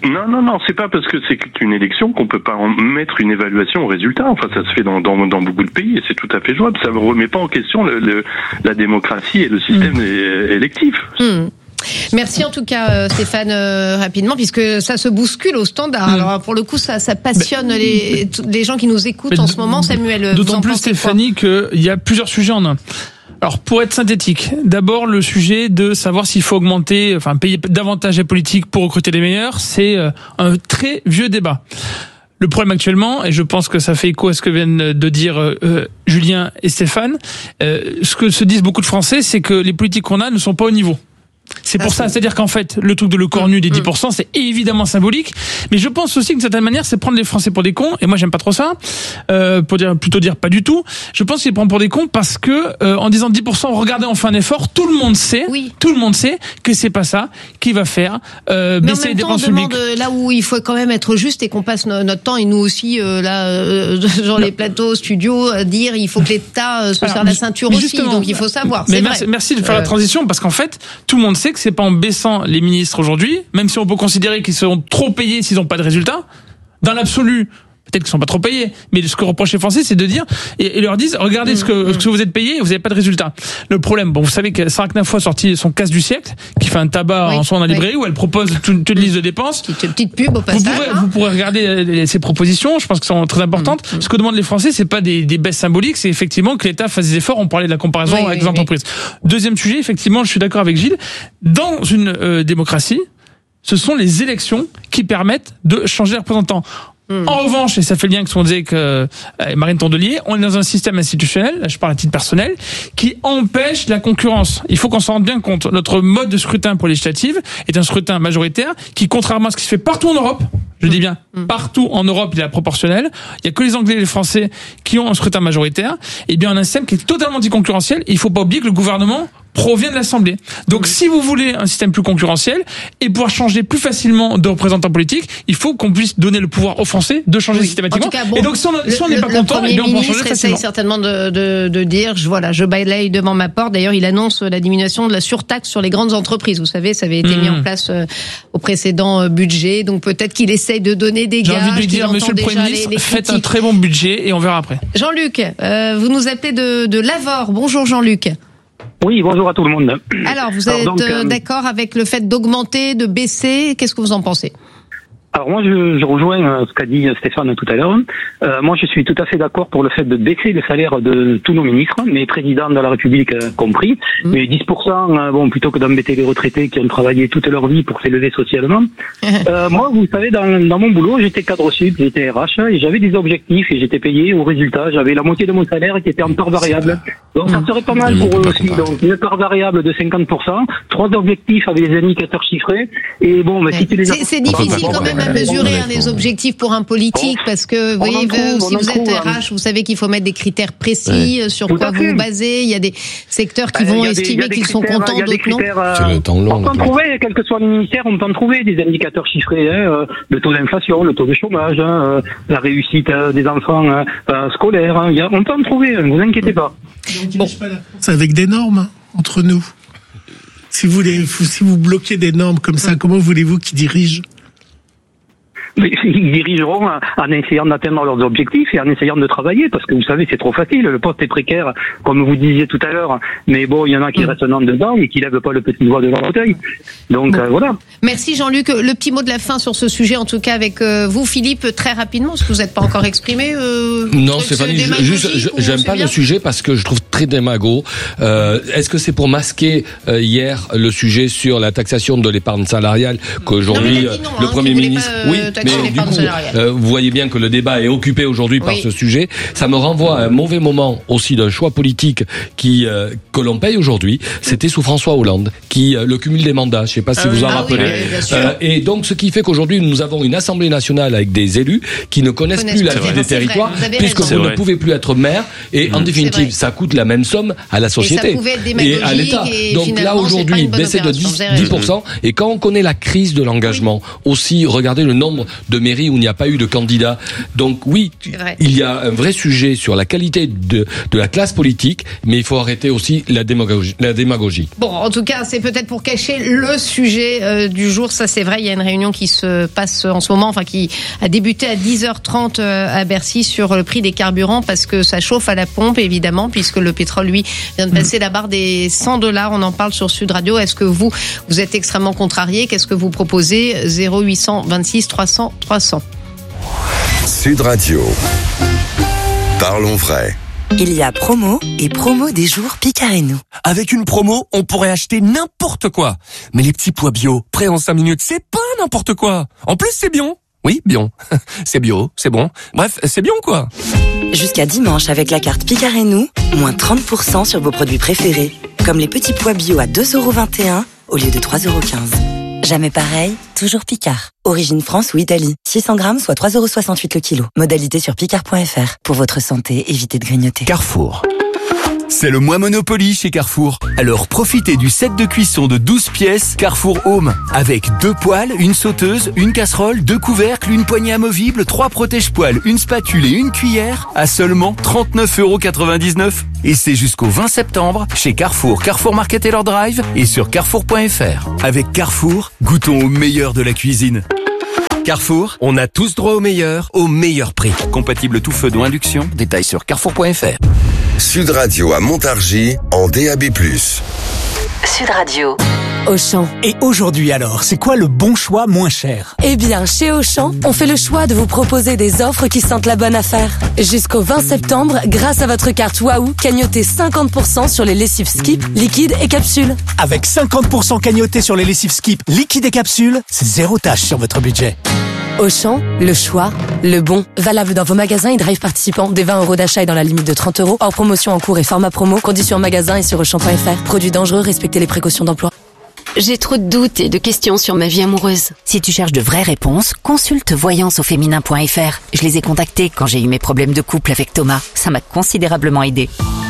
Non, non, non, c'est pas parce que c'est une élection qu'on peut pas en mettre une évaluation au résultat. Enfin, ça se fait dans, dans, dans beaucoup de pays et c'est tout à fait jouable. Ça ne remet pas en question le, le, la démocratie et le système mmh. électif. Mmh. Merci en tout cas euh, Stéphane euh, rapidement puisque ça se bouscule au standard. Mmh. Alors pour le coup ça, ça passionne mais, les, les gens qui nous écoutent en ce moment. Samuel, d'autant plus Stéphanie qu'il y a plusieurs sujets en un. Alors pour être synthétique, d'abord le sujet de savoir s'il faut augmenter, enfin payer davantage les politiques pour recruter les meilleurs, c'est euh, un très vieux débat. Le problème actuellement, et je pense que ça fait écho à ce que viennent de dire euh, Julien et Stéphane, euh, ce que se disent beaucoup de Français, c'est que les politiques qu'on a ne sont pas au niveau. C'est pour ah, ça, c'est... c'est-à-dire qu'en fait, le truc de le cornu des dix pour cent, c'est évidemment symbolique, mais je pense aussi que d'une certaine manière, c'est prendre les Français pour des cons, et moi j'aime pas trop ça, euh, pour dire, plutôt dire pas du tout. Je pense qu'ils les prennent pour des cons parce que, euh, en disant dix pour cent, regardez, on fait un effort, tout le monde sait, oui. tout le monde sait que c'est pas ça qui va faire euh, baisser les dépenses publiques. Mais en même temps, on demande là où il faut quand même être juste et qu'on passe no- notre temps, et nous aussi, euh, là, euh, dans les plateaux, studios, à dire il faut que l'État euh, se serre la ceinture aussi, donc il faut savoir. Mais c'est merci, vrai. merci de faire euh... la transition, parce qu'en fait, tout le monde sait que c'est pas en baissant les ministres aujourd'hui, même si on peut considérer qu'ils seront trop payés s'ils n'ont pas de résultats. Dans l'absolu, peut-être qu'ils sont pas trop payés, mais ce que reprochent les Français, c'est de dire et, et leur disent regardez mmh, ce, que, mmh. ce que vous êtes payés, vous n'avez pas de résultats. Le problème, bon, vous savez que Sarah Knafo a sorti son casse du siècle, qui fait un tabac oui, en soi dans la librairie oui. où elle propose toute, toute une liste de dépenses. Petite, petite pub au passage. Vous pourrez, hein. vous pourrez regarder ses propositions. Je pense qu'elles sont très importantes. Mmh, mmh. Ce que demandent les Français, c'est pas des, des baisses symboliques, c'est effectivement que l'État fasse des efforts. On parlait de la comparaison oui, avec oui, les entreprises. Oui. Deuxième sujet, effectivement, je suis d'accord avec Gilles. Dans une euh, démocratie, ce sont les élections qui permettent de changer les représentants. Mmh. En revanche, et ça fait le lien avec ce qu'on disait que euh, Marine Tondelier, on est dans un système institutionnel, là je parle à titre personnel, qui empêche la concurrence. Il faut qu'on s'en rende bien compte. Notre mode de scrutin pour législative est un scrutin majoritaire qui, contrairement à ce qui se fait partout en Europe, je mmh. dis bien, mmh. partout en Europe, il est proportionnel. Il y a que les Anglais et les Français qui ont un scrutin majoritaire. Et bien, on a un système qui est totalement anticoncurrentiel. Il faut pas oublier que le gouvernement provient de l'Assemblée. Donc, mmh. si vous voulez un système plus concurrentiel et pouvoir changer plus facilement de représentants politiques, il faut qu'on puisse donner le pouvoir aux Français de changer oui. systématiquement. En tout cas, bon, et donc, si on n'est pas content, eh bien, on peut changer facilement. Essaye certainement de, de, de dire, je, voilà, je balaye devant ma porte. D'ailleurs, il annonce la diminution de la surtaxe sur les grandes entreprises. Vous savez, ça avait été mmh. mis en place euh, au précédent euh, budget. Donc, peut-être qu'il essaye de donner des gages. J'ai envie de lui dire, monsieur le Premier ministre, les, les faites un très bon budget et on verra après. Jean-Luc, euh, vous nous appelez de, de Lavore. Bonjour Jean-Luc. Oui, bonjour à tout le monde. Alors, vous êtes donc, euh, d'accord avec le fait d'augmenter, de baisser? Qu'est-ce que vous en pensez? Alors moi, je, je rejoins euh, ce qu'a dit Stéphane tout à l'heure. Euh, moi, je suis tout à fait d'accord pour le fait de baisser le salaire de tous nos ministres, mes présidents de la République euh, compris. Mmh. Mais dix pour cent, euh, bon, plutôt que d'embêter les retraités qui ont travaillé toute leur vie pour s'élever socialement. euh, moi, vous savez, dans, dans mon boulot, j'étais cadre sup, j'étais R H, et j'avais des objectifs et j'étais payé au résultat. J'avais la moitié de mon salaire qui était en part variable. Donc, ça serait pas mal mmh. pour eux aussi. Donc, une part variable de cinquante pour cent, trois objectifs avec des indicateurs chiffrés. Et bon, mais si tu les as... C'est, c'est difficile quand même à mesurer hein, les objectifs pour un politique, parce que vous voyez, trouve, si vous êtes R H, vous savez qu'il faut mettre des critères précis ouais. sur Tout quoi vous vous basez. Il y a des secteurs qui vont estimer qu'ils sont contents, d'autres non. C'est le temps long. On peut en trouver, quel que soit le ministère, on peut en trouver des indicateurs chiffrés, hein, le taux d'inflation, le taux de chômage, hein, la réussite des enfants hein, scolaires. Hein, on peut en trouver, ne vous inquiétez pas. Bon. C'est avec des normes hein, entre nous. Si vous, voulez, si vous bloquez des normes comme ça, comment voulez-vous qu'ils dirigent ? Mais ils dirigeront en essayant d'atteindre leurs objectifs et en essayant de travailler, parce que vous savez, c'est trop facile, le poste est précaire, comme vous disiez tout à l'heure, mais bon, il y en a qui mmh. restent en dedans et qui lèvent pas le petit doigt de leur fauteuil. Donc bon. euh, voilà. Merci Jean-Luc. Le petit mot de la fin sur ce sujet, en tout cas avec euh, vous, Philippe, très rapidement, parce que vous n'êtes pas encore exprimé. Euh, non, Stéphanie, juste, j'aime pas bien le sujet parce que je trouve très démago. Euh, est-ce que c'est pour masquer euh, hier le sujet sur la taxation de l'épargne salariale qu'aujourd'hui non, non, le hein, Premier ministre, pas, euh, oui. Mais du coup, euh, vous voyez bien que le débat est occupé aujourd'hui par oui. ce sujet. Ça me renvoie à un mauvais moment aussi d'un choix politique qui euh, que l'on paye aujourd'hui. C'était sous François Hollande, qui euh, le cumul des mandats. Je ne sais pas si ah vous en ah rappelez. Oui, euh, et donc, ce qui fait qu'aujourd'hui, nous avons une Assemblée nationale avec des élus qui ne connaissent, connaissent plus la vie des territoires, puisque vous ne pouvez plus être maire. Et mmh. en définitive, ça coûte la même somme à la société. Et ça pouvait être démagogique et à l'État. et Donc là, aujourd'hui, baisser de dix pour cent. Et quand on connaît la crise de l'engagement, oui. aussi, regardez le nombre de mairies où il n'y a pas eu de candidats. Donc oui, il y a un vrai sujet sur la qualité de, de la classe politique, mais il faut arrêter aussi la démagogie. La démagogie. Bon, en tout cas, c'est peut-être pour cacher le sujet euh, du jour. Ça, c'est vrai, il y a une réunion qui se passe en ce moment, enfin qui a débuté à dix heures trente euh, à Bercy sur le prix des carburants, parce que ça chauffe à la pompe, évidemment, puisque le pétrole, lui, vient de passer mmh. la barre des cent dollars. On en parle sur Sud Radio. Est-ce que vous, vous êtes extrêmement contrarié? Qu'est-ce que vous proposez? zéro huit cent vingt-six trois cents trois cents. Sud Radio. Parlons vrai. Il y a promo et promo des jours Picard et nous. Avec une promo, on pourrait acheter n'importe quoi. Mais les petits pois bio, prêts en cinq minutes, c'est pas n'importe quoi. En plus, c'est bio. Oui, bio. C'est bio, c'est bon. Bref, c'est bien quoi. Jusqu'à dimanche, avec la carte Picard et nous, moins trente pour cent sur vos produits préférés. Comme les petits pois bio à deux euros vingt et un au lieu de trois euros quinze. Jamais pareil, toujours Picard. Origine France ou Italie. six cents grammes, soit trois euros soixante-huit le kilo. Modalité sur picard point f r. Pour votre santé, évitez de grignoter. Carrefour. C'est le mois Monopoly chez Carrefour. Alors profitez du set de cuisson de douze pièces Carrefour Home. Avec deux poêles, une sauteuse, une casserole, deux couvercles, une poignée amovible, trois protège-poêles, une spatule et une cuillère à seulement trente-neuf euros quatre-vingt-dix-neuf. Et c'est jusqu'au vingt septembre chez Carrefour, Carrefour Market et leur drive et sur carrefour point f r. Avec Carrefour, goûtons au meilleur de la cuisine. Carrefour, on a tous droit au meilleur, au meilleur prix. Compatible tout feu d'induction, détails sur carrefour point f r. Sud Radio à Montargis en D A B plus. Sud Radio. Auchan. Et aujourd'hui alors, c'est quoi le bon choix moins cher? Eh bien, chez Auchan, on fait le choix de vous proposer des offres qui sentent la bonne affaire. Jusqu'au vingt septembre, grâce à votre carte Waouh, cagnotez cinquante pour cent sur les lessives Skip, liquides et capsules. Avec cinquante pour cent cagnotés sur les lessives Skip, liquides et capsules, c'est zéro tâche sur votre budget. Auchan, le choix, le bon. Valable dans vos magasins et drive participants. Des vingt euros d'achat et dans la limite de trente euros. Hors promotion en cours et format promo. Conditions en magasin et sur auchan point f r. Produits dangereux, respectez les précautions d'emploi. J'ai trop de doutes et de questions sur ma vie amoureuse. Si tu cherches de vraies réponses, consulte voyance au féminin point f r. Je les ai contactés quand j'ai eu mes problèmes de couple avec Thomas. Ça m'a considérablement aidé.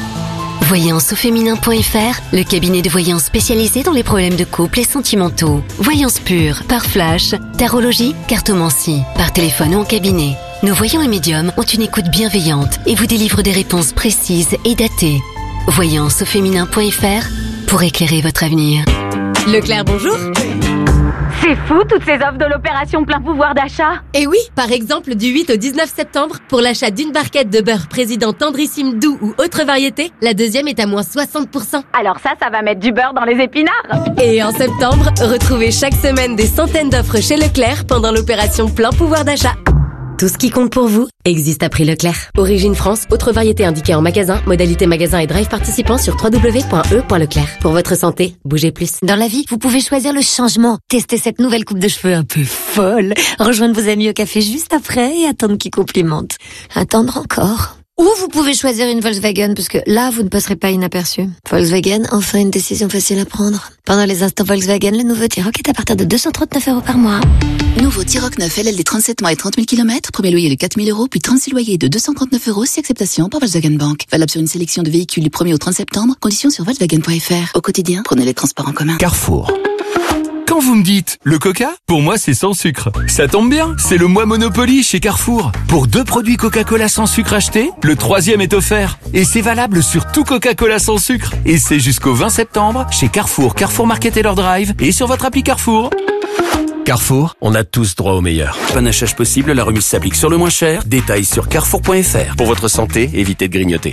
voyance au féminin point f r, le cabinet de voyance spécialisé dans les problèmes de couple et sentimentaux. Voyance pure, par flash, tarologie, cartomancie, par téléphone ou en cabinet. Nos voyants et médiums ont une écoute bienveillante et vous délivrent des réponses précises et datées. voyance au féminin point f r pour éclairer votre avenir. Leclerc, bonjour. C'est fou, toutes ces offres de l'opération plein pouvoir d'achat. Et oui, par exemple, du huit au dix-neuf septembre, pour l'achat d'une barquette de beurre président tendrissime doux ou autre variété, la deuxième est à moins soixante pour cent. Alors ça, ça va mettre du beurre dans les épinards. Et en septembre, retrouvez chaque semaine des centaines d'offres chez Leclerc pendant l'opération plein pouvoir d'achat. Tout ce qui compte pour vous existe à prix Leclerc. Origine France, autre variété indiquée en magasin, modalité magasin et drive participant sur w w w point e point leclerc. Pour votre santé, bougez plus. Dans la vie, vous pouvez choisir le changement. Testez cette nouvelle coupe de cheveux un peu folle. Rejoindre vos amis au café juste après et attendre qu'ils complimentent. Attendre encore. Ou vous pouvez choisir une Volkswagen, parce que là, vous ne passerez pas inaperçu. Volkswagen, enfin une décision facile à prendre. Pendant les instants Volkswagen, le nouveau T-Roc est à partir de deux cent trente-neuf euros par mois. Nouveau T-Roc neuf L L D trente-sept mois et trente mille kilomètres. Premier loyer de quatre mille euros, puis trente-six loyers de deux cent trente-neuf euros, si acceptation par Volkswagen Bank. Valable sur une sélection de véhicules du premier au trente septembre. Conditions sur volkswagen point f r. Au quotidien, prenez les transports en commun. Carrefour. Quand vous me dites le coca, pour moi c'est sans sucre. Ça tombe bien, c'est le mois Monopoly chez Carrefour. Pour deux produits Coca-Cola sans sucre achetés, le troisième est offert. Et c'est valable sur tout Coca-Cola sans sucre. Et c'est jusqu'au vingt septembre chez Carrefour, Carrefour Market et leur drive et sur votre appli Carrefour. Carrefour, on a tous droit au meilleur. Panachage possible, la remise s'applique sur le moins cher. Détails sur carrefour point f r. Pour votre santé, évitez de grignoter.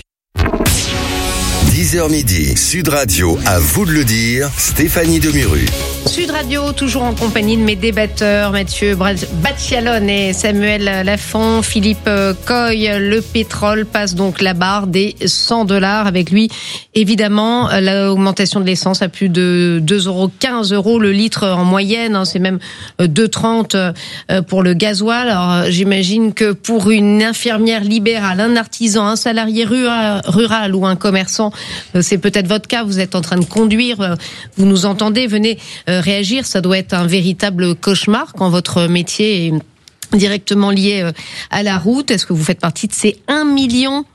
dix heures midi, Sud Radio, à vous de le dire, Stéphanie Demuru. Sud Radio, toujours en compagnie de mes débatteurs, Mathieu Battialone et Samuel Lafont. Philippe Coy, le pétrole passe donc la barre des cent dollars. Avec lui, évidemment, l'augmentation de l'essence à plus de deux euros quinze euros le litre en moyenne. Hein, c'est même deux euros trente pour le gasoil. Alors, j'imagine que pour une infirmière libérale, un artisan, un salarié rural ou un commerçant, c'est peut-être votre cas. Vous êtes en train de conduire, vous nous entendez, venez réagir. Ça doit être un véritable cauchemar quand votre métier est directement lié à la route. Est-ce que vous faites partie de ces un million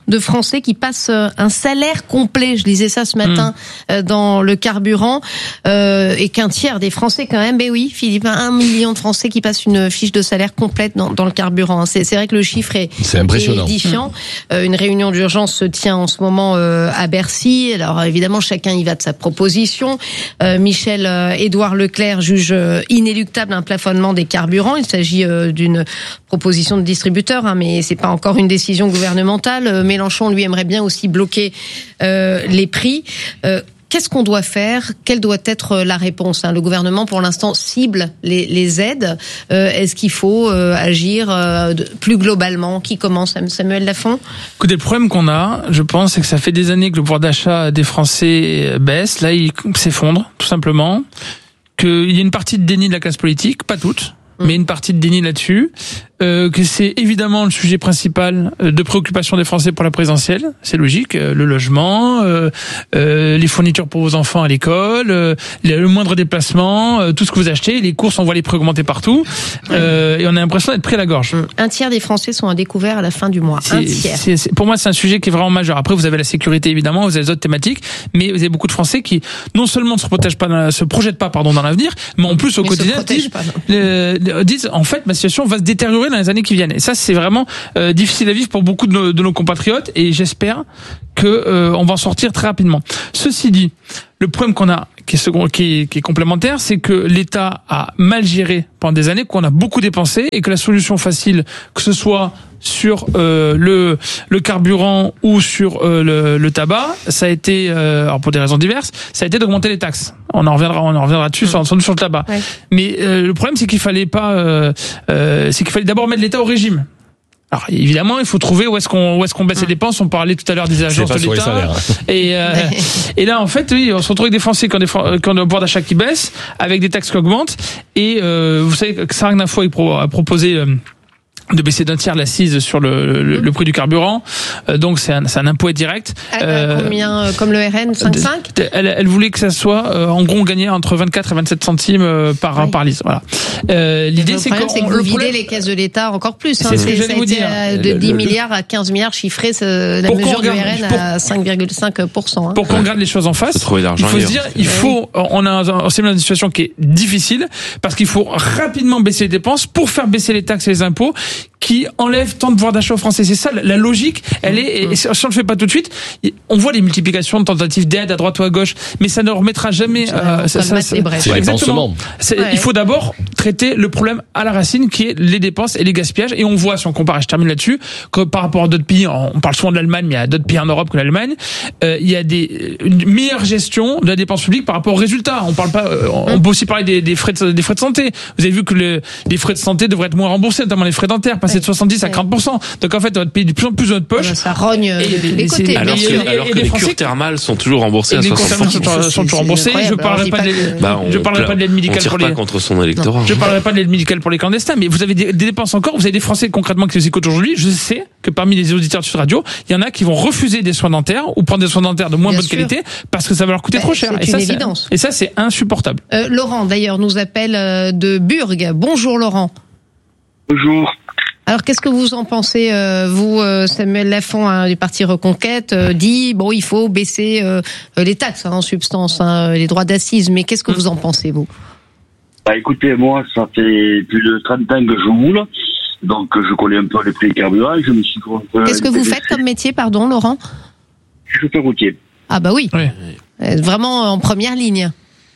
de Français qui passent un salaire complet. Je lisais ça ce matin mmh. dans le carburant euh, et qu'un tiers des Français quand même. Ben oui, Philippe, un million de Français qui passent une fiche de salaire complète dans, dans le carburant. C'est, c'est vrai que le chiffre est, c'est impressionnant. est édifiant. Mmh. Euh, une réunion d'urgence se tient en ce moment euh, à Bercy. Alors évidemment, chacun y va de sa proposition. Euh, Michel euh, Édouard Leclerc juge euh, inéluctable un plafonnement des carburants. Il s'agit euh, d'une proposition de distributeur, hein, mais c'est pas encore une décision gouvernementale. Euh, Mélenchon, lui, aimerait bien aussi bloquer euh, les prix. Euh, Qu'est-ce qu'on doit faire ? Quelle doit être la réponse ? Le gouvernement, pour l'instant, cible les, les aides. Euh, est-ce qu'il faut euh, agir euh, de, plus globalement ? Qui commence ? Samuel Lafont ? Écoutez, le problème qu'on a, je pense, c'est que ça fait des années que le pouvoir d'achat des Français baisse. Là, il s'effondre, tout simplement. Qu'il y a une partie de déni de la classe politique, pas toute, mmh. mais une partie de déni là-dessus. Euh, que c'est évidemment le sujet principal de préoccupation des Français pour la présidentielle, c'est logique, euh, le logement, euh, euh, les fournitures pour vos enfants à l'école, euh, le moindre déplacement, euh, tout ce que vous achetez, les courses, on voit les prix augmenter partout, euh, et on a l'impression d'être pris à la gorge. Un tiers des Français sont à découvert à la fin du mois. C'est, un tiers. C'est, c'est, pour moi, c'est un sujet qui est vraiment majeur. Après, vous avez la sécurité évidemment, vous avez les autres thématiques, mais vous avez beaucoup de Français qui non seulement ne se protègent pas, dans, se projettent pas, pardon, dans l'avenir, mais en plus au mais quotidien disent, pas, euh, disent, en fait, ma situation va se détériorer dans les années qui viennent. Et ça, c'est vraiment euh, difficile à vivre pour beaucoup de nos, de nos compatriotes. Et j'espère que euh, on va en sortir très rapidement. Ceci dit, le problème qu'on a, qui est, second, qui est, qui est complémentaire, c'est que l'État a mal géré pendant des années, qu'on a beaucoup dépensé, et que la solution facile, que ce soit sur euh, le le carburant ou sur euh, le, le tabac, ça a été, euh, alors pour des raisons diverses, ça a été d'augmenter les taxes. On en reviendra, on en reviendra dessus, mmh. sur, sur le tabac. Ouais. Mais euh, le problème, c'est qu'il fallait pas, euh, euh, c'est qu'il fallait d'abord mettre l'État au régime. Alors évidemment, il faut trouver où est-ce qu'on où est-ce qu'on baisse les dépenses. On parlait tout à l'heure des agences de l'État. Salaires, hein. Et euh, et là en fait, oui, on se retrouve avec des Français qui ont des qui ont un pouvoir d'achat qui baisse, avec des taxes qui augmentent. Et euh, vous savez que Sarah Gnafo a proposé euh, de baisser d'un tiers l'assise sur le, le, le prix du carburant, euh, donc c'est un, c'est un impôt direct. À, euh, à combien, euh, comme le R N, cinq virgule cinq elle, elle voulait que ça soit, euh, en gros, on gagnait entre vingt-quatre et vingt-sept centimes euh, par oui. par litre. Voilà. Euh, l'idée, le c'est, problème, c'est que vous videz problème... les caisses de l'État encore plus. Hein. C'est ce que j'allais vous dire. De dix milliards à quinze milliards chiffrés, la pour mesure du R N pour... à cinq virgule cinq pour cent. Hein. Pour qu'on regarde les choses en face, il faut se dire, il faut, on a, on s'est mis dans une situation qui est difficile parce qu'il faut rapidement baisser les dépenses pour faire baisser les taxes et les impôts qui enlève tant de pouvoir d'achat aux Français. C'est ça, la logique, elle est, et si on le fait pas tout de suite, on voit les multiplications de tentatives d'aide à droite ou à gauche, mais ça ne remettra jamais, euh, ça, ça, ça, c'est exactement. C'est, ouais. Il faut d'abord traiter le problème à la racine, qui est les dépenses et les gaspillages, et on voit, si on compare, et je termine là-dessus, que par rapport à d'autres pays, on parle souvent de l'Allemagne, mais il y a d'autres pays en Europe que l'Allemagne, euh, il y a des, une meilleure gestion de la dépense publique par rapport aux résultats. On parle pas, on peut aussi parler des, des frais de, des frais de santé. Vous avez vu que le, les frais de santé devraient être moins remboursés, notamment les frais dentaires, passer de soixante-dix à quarante pour cent. Donc en fait, on va payer de plus en plus de notre poche. Ça rogne et, les côtés. Alors que, et, alors que les, les cures thermales sont toujours remboursées à soixante pour cent. Les cures sont toujours remboursées. Je parlerai pas de l'aide, bah, je parlerai pas de l'aide médicale pour les. On tire pas contre son électorat. Je parlerai pas de l'aide médicale pour les clandestins, mais vous avez des, des dépenses encore. Vous avez des Français concrètement qui nous écoutent aujourd'hui. Je sais que parmi les auditeurs de Sud Radio, il y en a qui vont refuser des soins dentaires ou prendre des soins dentaires de moins Bien bonne sûr. qualité parce que ça va leur coûter bah, trop cher. C'est et, une ça, évidence. C'est, et ça, c'est insupportable. Euh, Laurent, d'ailleurs, nous appelle de Burg. Bonjour, Laurent. Bonjour. Alors, qu'est-ce que vous en pensez, euh, vous, euh, Samuel Lafont, hein, du Parti Reconquête, euh, dit, bon, il faut baisser euh, les taxes, hein, en substance, hein, les droits d'assises, mais qu'est-ce que vous en pensez, vous ? Bah, écoutez, moi, ça fait plus de trente ans que je roule, donc je connais un peu les prix des carburants, je me suis... Qu'est-ce que vous faites comme métier, pardon, Laurent ? Je suis chauffeur routier. Ah bah oui, oui. Vraiment en première ligne.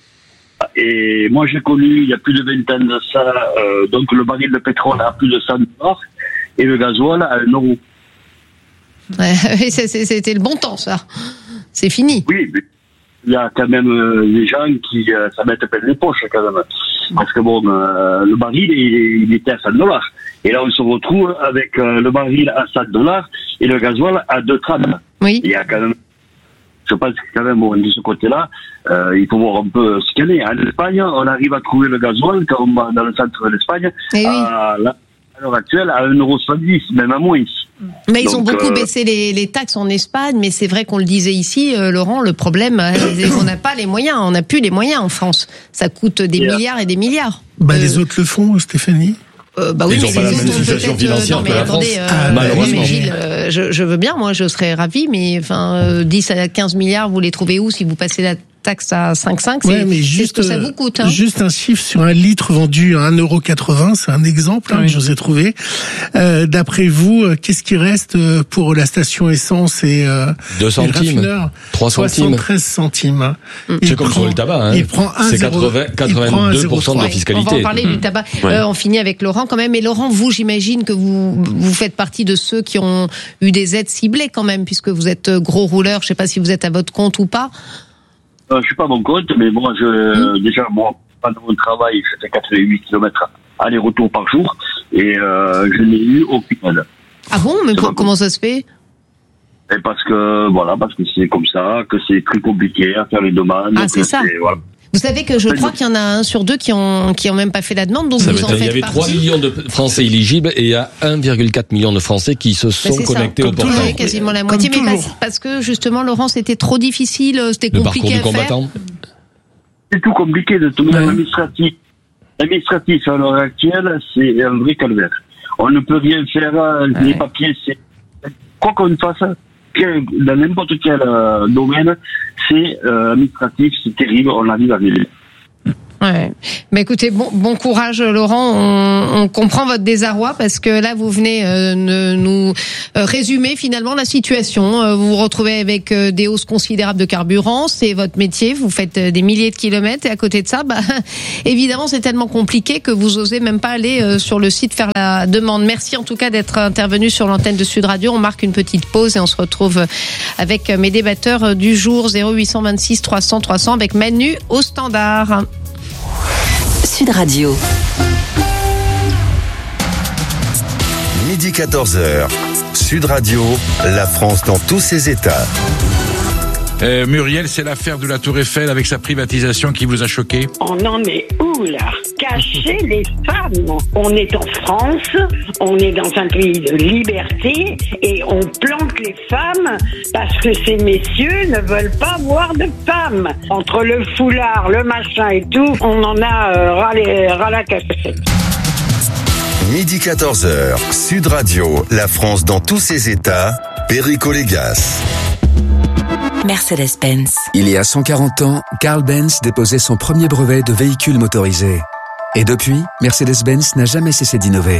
Et moi, j'ai connu, il y a plus de vingt ans de ça, euh, donc le baril de pétrole à plus de cent dollars et le gasoil à un euro. Ouais, c'était le bon temps, ça. C'est fini. Oui, mais il y a quand même euh, des gens qui euh, ça mettent plein les poches, quand même. Parce que bon, euh, le baril, il, il était à cent dollars. Et là, on se retrouve avec euh, le baril à cent dollars et le gasoil à deux trente. Oui. Il y a quand même... Je pense que quand même, bon, de ce côté-là, euh, il faut voir un peu ce qu'il y a. En Espagne, on arrive à trouver le gasoil, quand on va dans le centre de l'Espagne, oui. à, à l'heure actuelle, à un euro soixante-dix, même à moins. Mais ils Donc, ont beaucoup euh... baissé les, les taxes en Espagne, mais c'est vrai qu'on le disait ici, euh, Laurent, le problème, euh, on n'a pas les moyens, on n'a plus les moyens en France. Ça coûte des yeah. milliards et des milliards. Bah, euh... les autres le font, Stéphanie. Euh, bah oui, ils mais n'ont pas la même situation financière non, que la attendez, France, euh, malheureusement. Mais Gilles, euh, je, je veux bien, moi, je serais ravi, mais enfin, euh, dix à quinze milliards, vous les trouvez où si vous passez la taxe à cinq virgule cinq, c'est, ouais, mais juste, c'est ce que ça vous coûte. Hein. Juste un chiffre sur un litre vendu à un euro quatre-vingts, c'est un exemple hein, oui. que je vous ai trouvé. Euh, d'après vous, qu'est-ce qui reste pour la station essence et euh, deux centimes, trois centimes, soixante-treize centimes. Mmh. C'est comme sur le tabac, hein. Il prend un c'est zéro, quatre-vingt-deux pour cent de la fiscalité. On va en parler mmh. du tabac. Ouais. Euh, on finit avec Laurent quand même. Et Laurent, vous, j'imagine que vous vous faites partie de ceux qui ont eu des aides ciblées quand même, puisque vous êtes gros rouleur. Je ne sais pas si vous êtes à votre compte ou pas. Euh, je suis pas à mon compte, mais moi, je, mmh. déjà, moi, pendant mon travail, je fais quatre-vingt-huit kilomètres aller-retour par jour, et euh, je n'ai eu aucune aide. Ah bon, mais co- comment ça se fait? Et parce que, voilà, parce que c'est comme ça, que c'est très compliqué à faire les demandes. Ah, c'est ça. C'est, voilà. Vous savez que je crois qu'il y en a un sur deux qui ont qui ont même pas fait la demande, donc ça vous en faites partie. Il y avait trois millions de Français éligibles et il y a un virgule quatre million de Français qui se sont ben connectés ça. Au portail. Oui, quasiment la moitié, mais parce, parce que justement, Laurent, c'était trop difficile, c'était le compliqué à faire. C'est tout compliqué de tout ouais. L'administratif. L'administratif à l'heure actuelle, c'est un vrai calvaire. On ne peut rien faire, ouais. Les papiers, c'est quoi qu'on fasse. Dans n'importe quel euh, domaine, c'est euh, administratif, c'est terrible, on arrive à vivre. Ouais. Mais écoutez, bon, bon courage, Laurent. On, on comprend votre désarroi parce que là, vous venez euh, ne, nous euh, résumer finalement la situation. Euh, vous vous retrouvez avec euh, des hausses considérables de carburant. C'est votre métier. Vous faites euh, des milliers de kilomètres et à côté de ça, bah, évidemment, c'est tellement compliqué que vous osez même pas aller euh, sur le site faire la demande. Merci en tout cas d'être intervenu sur l'antenne de Sud Radio. On marque une petite pause et on se retrouve avec mes débatteurs du jour zéro huit cent vingt-six trois cents trois cents avec Manu au standard. Sud Radio. Midi quatorze heures. Sud Radio, la France dans tous ses états. Euh, Muriel, c'est l'affaire de la Tour Eiffel avec sa privatisation qui vous a choqué? On en est où là? Cacher les femmes. On est en France, on est dans un pays de liberté et on planque les femmes parce que ces messieurs ne veulent pas voir de femmes. Entre le foulard, le machin et tout, on en a euh, ras, les, ras la cachette. Midi quatorze heures, Sud Radio, la France dans tous ses états, Perico Légas. Mercedes-Benz. Il y a cent quarante ans, Carl Benz déposait son premier brevet de véhicule motorisé. Et depuis, Mercedes-Benz n'a jamais cessé d'innover.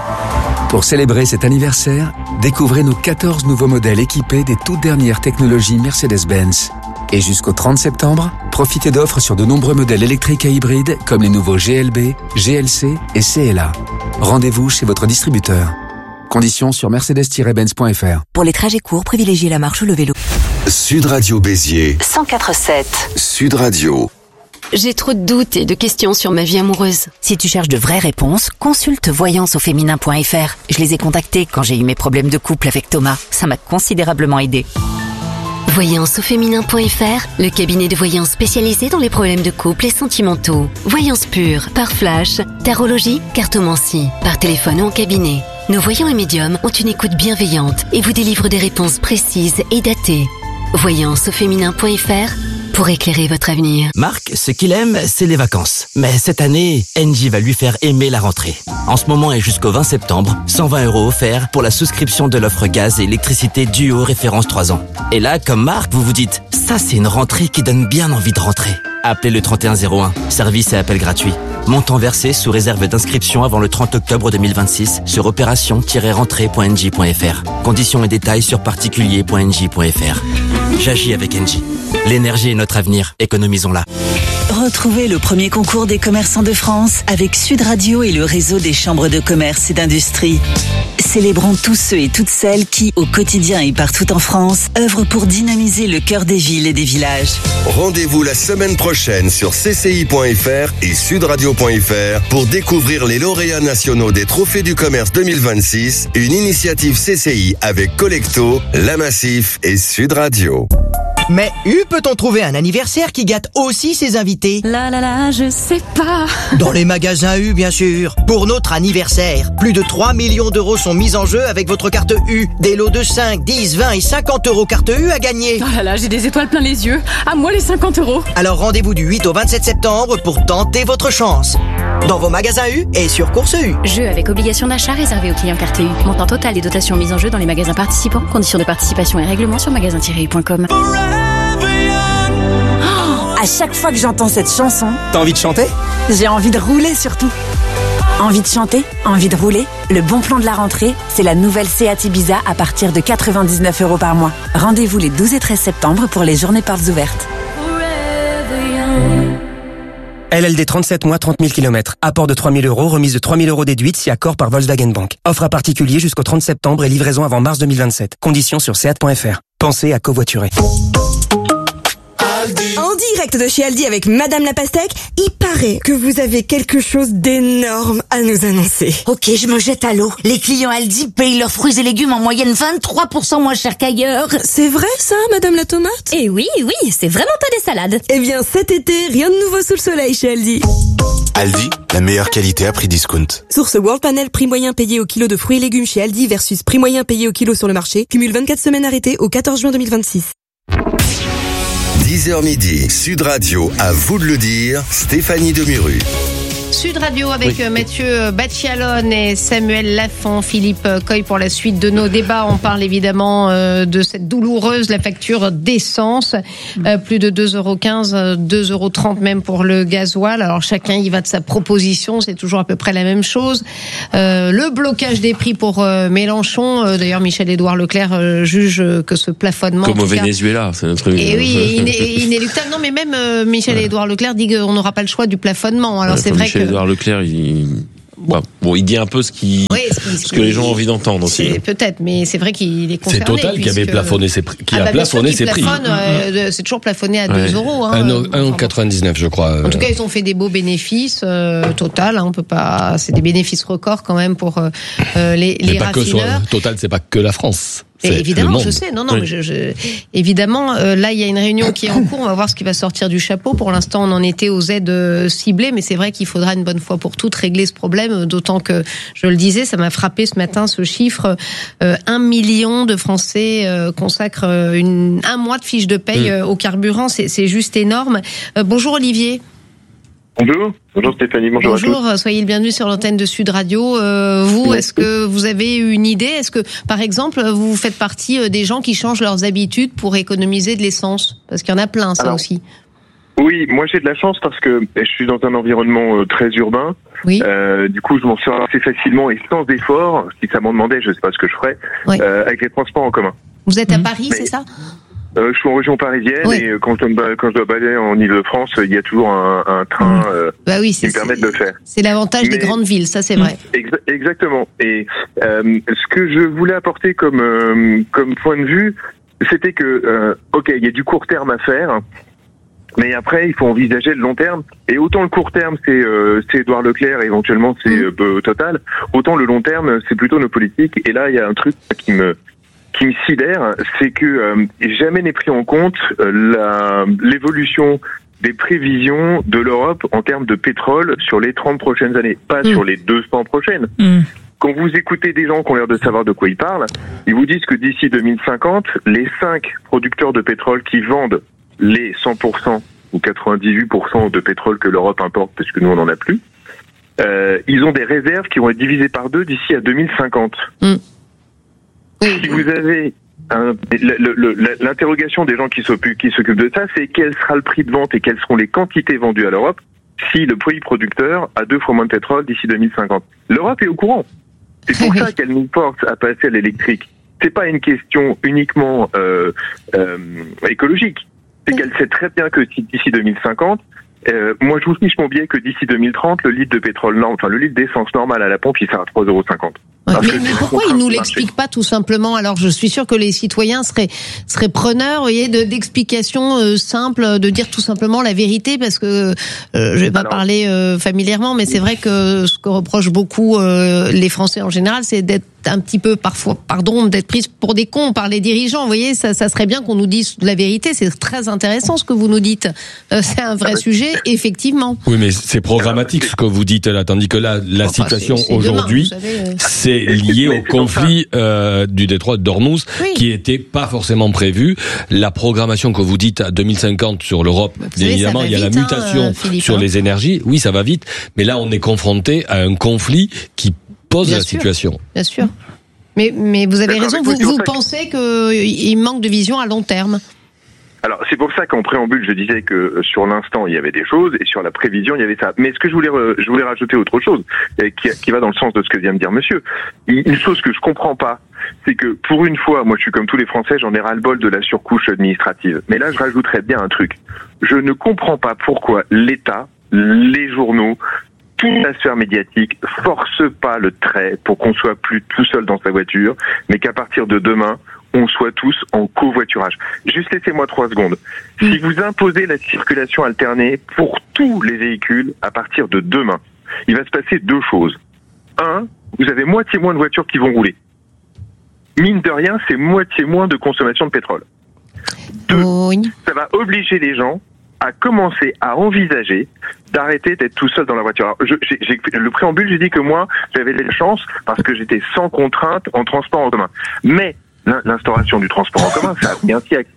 Pour célébrer cet anniversaire, découvrez nos quatorze nouveaux modèles équipés des toutes dernières technologies Mercedes-Benz. Et jusqu'au trente septembre, profitez d'offres sur de nombreux modèles électriques et hybrides comme les nouveaux G L B, G L C et C L A. Rendez-vous chez votre distributeur. Conditions sur mercedes tiret benz point f r. Pour les trajets courts, privilégiez la marche ou le vélo. Sud Radio Béziers. cent quatre virgule sept. Sud Radio. J'ai trop de doutes et de questions sur ma vie amoureuse. Si tu cherches de vraies réponses, consulte voyance au féminin point f r. Je les ai contactés quand j'ai eu mes problèmes de couple avec Thomas. Ça m'a considérablement aidé. Voyance au féminin point f r, le cabinet de voyance spécialisé dans les problèmes de couple et sentimentaux. Voyance pure, par flash, tarologie, cartomancie, par téléphone ou en cabinet. Nos voyants et médiums ont une écoute bienveillante et vous délivrent des réponses précises et datées. Voyance au féminin point f r pour éclairer votre avenir. Marc, ce qu'il aime, c'est les vacances. Mais cette année, Engie va lui faire aimer la rentrée. En ce moment et jusqu'au vingt septembre, cent vingt euros offerts pour la souscription de l'offre gaz et électricité Duo référence trois ans. Et là, comme Marc, vous vous dites, ça c'est une rentrée qui donne bien envie de rentrer. Appelez le trente et un zéro un, service et appel gratuit. Montant versé sous réserve d'inscription avant le trente octobre deux mille vingt-six sur opération tiret rentrée point engie point f r. Conditions et détails sur particulier point engie point f r. J'agis avec Engie. L'énergie est notre avenir, économisons-la. Retrouvez le premier concours des commerçants de France avec Sud Radio et le réseau des chambres de commerce et d'industrie. Célébrons tous ceux et toutes celles qui, au quotidien et partout en France, œuvrent pour dynamiser le cœur des villes et des villages. Rendez-vous la semaine prochaine sur c c i point f r et sud radio point f r pour découvrir les lauréats nationaux des Trophées du Commerce deux mille vingt-six, une initiative C C I avec Collecto, La Massif et Sud Radio. Mais U peut-on trouver un anniversaire qui gâte aussi ses invités? Là là là, je sais pas. Dans les magasins U, bien sûr. Pour notre anniversaire, plus de trois millions d'euros sont mis en jeu avec votre carte U. Des lots de cinq, dix, vingt et cinquante euros carte U à gagner. Oh là là, j'ai des étoiles plein les yeux. À moi les cinquante euros. Alors rendez-vous du huit au vingt-sept septembre pour tenter votre chance. Dans vos magasins U et sur Course U. Jeu avec obligation d'achat réservé aux clients carte U. Montant total et dotations mises en jeu dans les magasins participants. Conditions de participation et règlements sur magasin tiret u point com. À chaque fois que j'entends cette chanson, T'as envie de chanter? j'ai envie de rouler surtout. Envie de chanter, envie de rouler. Le bon plan de la rentrée, c'est la nouvelle Seat Ibiza à partir de quatre-vingt-dix-neuf euros par mois. Rendez-vous les douze et treize septembre pour les journées portes ouvertes. L L D trente-sept mois, trente mille kilomètres. Apport de trois mille euros, remise de trois mille euros déduite si accord par Volkswagen Bank. Offre à particulier jusqu'au trente septembre et livraison avant mars deux mille vingt-sept. Conditions sur seat point f r. Pensez à covoiturer. En direct de chez Aldi avec Madame la Pastèque, il paraît que vous avez quelque chose d'énorme à nous annoncer. Ok, je me jette à l'eau. Les clients Aldi payent leurs fruits et légumes en moyenne vingt-trois pour cent moins cher qu'ailleurs. C'est vrai ça, Madame la Tomate? Eh oui, oui, c'est vraiment pas des salades. Eh bien, cet été, rien de nouveau sous le soleil chez Aldi. Aldi, la meilleure qualité à prix discount. Source World Panel, prix moyen payé au kilo de fruits et légumes chez Aldi versus prix moyen payé au kilo sur le marché. Cumule vingt-quatre semaines arrêtées au quatorze juin deux mille vingt-six. dix heures midi, Sud Radio, à vous de le dire, Stéphanie Demuru. Sud Radio avec oui. Mathieu Baccialone et Samuel Lafont, Philippe Coy pour la suite de nos débats. On parle évidemment euh, de cette douloureuse, la facture d'essence. Euh, plus de deux euros quinze, deux euros trente même pour le gasoil. Alors chacun y va de sa proposition, c'est toujours à peu près la même chose. Euh, le blocage des prix pour euh, Mélenchon. Euh, d'ailleurs, Michel-Édouard Leclerc euh, juge que ce plafonnement... Comme au Venezuela, c'est notre... Et oui, iné- inéluctable. Non, mais même euh, Michel-Édouard Leclerc dit qu'on n'aura pas le choix du plafonnement. Alors ouais, c'est vrai que... Édouard Leclerc, il... Bon. bon, il dit un peu ce, qui, oui, ce, qui, ce, ce que les gens ont envie d'entendre aussi. Peut-être, mais c'est vrai qu'il est concerné. C'est Total qui avait plafonné ses prix. Qui ah bah a plafonné ses prix. Euh, c'est toujours plafonné à ouais. deux euros. Hein, un euro quatre-vingt-dix-neuf, je crois. En tout cas, ils ont fait des beaux bénéfices. Euh, Total, hein, on peut pas. C'est des bénéfices records quand même pour euh, les, les pas raffineurs. Que Total, c'est pas que la France. Et évidemment, je sais. Non, non, oui. mais je, je, évidemment, euh, là, il y a une réunion qui est en cours. On va voir ce qui va sortir du chapeau. Pour l'instant, on en était aux aides ciblées, mais c'est vrai qu'il faudra une bonne fois pour toutes régler ce problème. D'autant que, je le disais, ça m'a frappé ce matin ce chiffre. Euh, un million de Français euh, consacrent une, un mois de fiche de paye mmh. au carburant. C'est, c'est juste énorme. Euh, bonjour Olivier. Bonjour, bonjour Stéphanie, bonjour, bonjour à tous. Soyez le bienvenu sur l'antenne de Sud Radio. Euh, vous, est-ce que vous avez une idée? Est-ce que, par exemple, vous faites partie des gens qui changent leurs habitudes pour économiser de l'essence? Parce qu'il y en a plein, ça Alors, aussi. Oui, moi j'ai de la chance parce que je suis dans un environnement très urbain. Oui. Euh, du coup, je m'en sors assez facilement et sans effort. Si ça m'en demandait, je ne sais pas ce que je ferais, oui. euh, avec les transports en commun. Vous êtes à Paris, Mais... c'est ça? Euh, je suis en région parisienne oui. et quand je, dois, quand je dois balader en Ile-de-France, il y a toujours un, un train euh, bah oui, qui me permet de le faire. C'est l'avantage Mais, des grandes villes, ça c'est vrai. Exa- exactement. Et euh, ce que je voulais apporter comme euh, comme point de vue, c'était que euh, ok, il y a du court terme à faire, mais après il faut envisager le long terme. Et autant le court terme c'est euh, c'est Édouard Leclerc, et éventuellement c'est mmh. euh, Total, autant le long terme c'est plutôt nos politiques. Et là il y a un truc qui me qui me sidère, c'est que euh, jamais n'est pris en compte euh, la, l'évolution des prévisions de l'Europe en termes de pétrole sur les trente prochaines années, pas mmh. sur les deux cents prochaines. Mmh. Quand vous écoutez des gens qui ont l'air de savoir de quoi ils parlent, ils vous disent que d'ici deux mille cinquante, les cinq producteurs de pétrole qui vendent les cent pour cent ou quatre-vingt-dix-huit pour cent de pétrole que l'Europe importe, parce que nous on n'en a plus, euh, ils ont des réserves qui vont être divisées par deux d'ici à deux mille cinquante. Mmh. Si vous avez un, le, le, le, l'interrogation des gens qui s'occupent, qui s'occupent de ça, c'est quel sera le prix de vente et quelles seront les quantités vendues à l'Europe si le pays producteur a deux fois moins de pétrole d'ici deux mille cinquante. L'Europe est au courant. C'est pour ça qu'elle nous force à passer à l'électrique. C'est pas une question uniquement euh, euh, écologique. C'est qu'elle sait très bien que d'ici deux mille cinquante, euh, moi je vous fiche mon billet que d'ici deux mille trente, le litre de pétrole normal, enfin le litre d'essence normale à la pompe, il sera à trois euros cinquante. Ouais, mais, mais pourquoi ils nous l'expliquent pas tout simplement? Alors, je suis sûr que les citoyens seraient seraient preneurs, vous voyez, de, d'explications euh, simples, de dire tout simplement la vérité, parce que euh, je vais pas Alors, parler euh, familièrement, mais c'est vrai que ce que reprochent beaucoup euh, les Français en général, c'est d'être un petit peu parfois, pardon, d'être prise pour des cons par les dirigeants. Vous voyez, ça, ça serait bien qu'on nous dise la vérité. C'est très intéressant ce que vous nous dites. Euh, c'est un vrai sujet, effectivement. Oui, mais c'est programmatique ce que vous dites là, tandis que là, la enfin, situation c'est, c'est aujourd'hui, demain, savez, euh... c'est lié au conflit euh, du détroit d'Ormuz, oui. qui était pas forcément prévu. La programmation que vous dites à deux mille cinquante sur l'Europe, bien savez, évidemment, il y a vite, la mutation hein, Philippe, sur hein. les énergies. Oui, ça va vite, mais là, on est confronté à un conflit qui pose bien la sûr, situation. Bien sûr. Mais, mais vous avez raison, vous, vous pensez qu'il manque de vision à long terme. Alors, c'est pour ça qu'en préambule, je disais que sur l'instant, il y avait des choses, et sur la prévision, il y avait ça. Mais ce que je voulais, je voulais rajouter autre chose, qui, qui va dans le sens de ce que vient de dire monsieur. Une chose que je comprends pas, c'est que pour une fois, moi je suis comme tous les Français, j'en ai ras-le-bol de la surcouche administrative. Mais là, je rajouterais bien un truc. Je ne comprends pas pourquoi l'État, les journaux, toute la sphère médiatique force pas le trait pour qu'on soit plus tout seul dans sa voiture, mais qu'à partir de demain, on soit tous en covoiturage. Juste laissez-moi trois secondes. Si vous imposez la circulation alternée pour tous les véhicules à partir de demain, il va se passer deux choses. Un, vous avez moitié moins de voitures qui vont rouler. Mine de rien, c'est moitié moins de consommation de pétrole. Deux, oui. Ça va obliger les gens à commencer à envisager d'arrêter d'être tout seul dans la voiture. Alors, je, j'ai, j'ai, le préambule, j'ai dit que moi, j'avais la chance parce que j'étais sans contrainte en transport en commun. Mais l'instauration du transport en commun, ça a pris un siècle.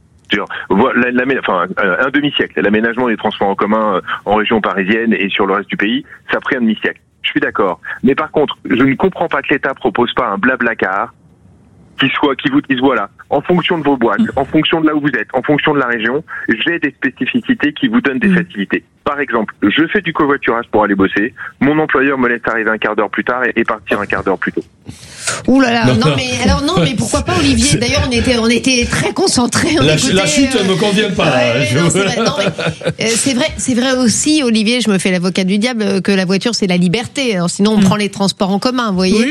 La, la, enfin, un demi-siècle. L'aménagement des transports en commun en région parisienne et sur le reste du pays, ça a pris un demi-siècle. Je suis d'accord. Mais par contre, je ne comprends pas que l'État propose pas un blablacar qui soit, qui vous dise voilà, en fonction de vos boîtes, en fonction de là où vous êtes, en fonction de la région, j'ai des spécificités qui vous donnent des mmh. facilités. Par exemple, je fais du covoiturage pour aller bosser, mon employeur me laisse arriver un quart d'heure plus tard et, et partir un quart d'heure plus tôt. Ouh là là, non, non mais alors non mais pourquoi pas Olivier? C'est... D'ailleurs on était on était très concentrés. La, écoutait, la chute euh... ne me convient pas. Ouais, je... non, c'est, vrai, non, mais, euh, c'est vrai, c'est vrai aussi Olivier, je me fais l'avocat du diable que la voiture c'est la liberté. Alors sinon on mmh. prend les transports en commun, vous voyez. Oui.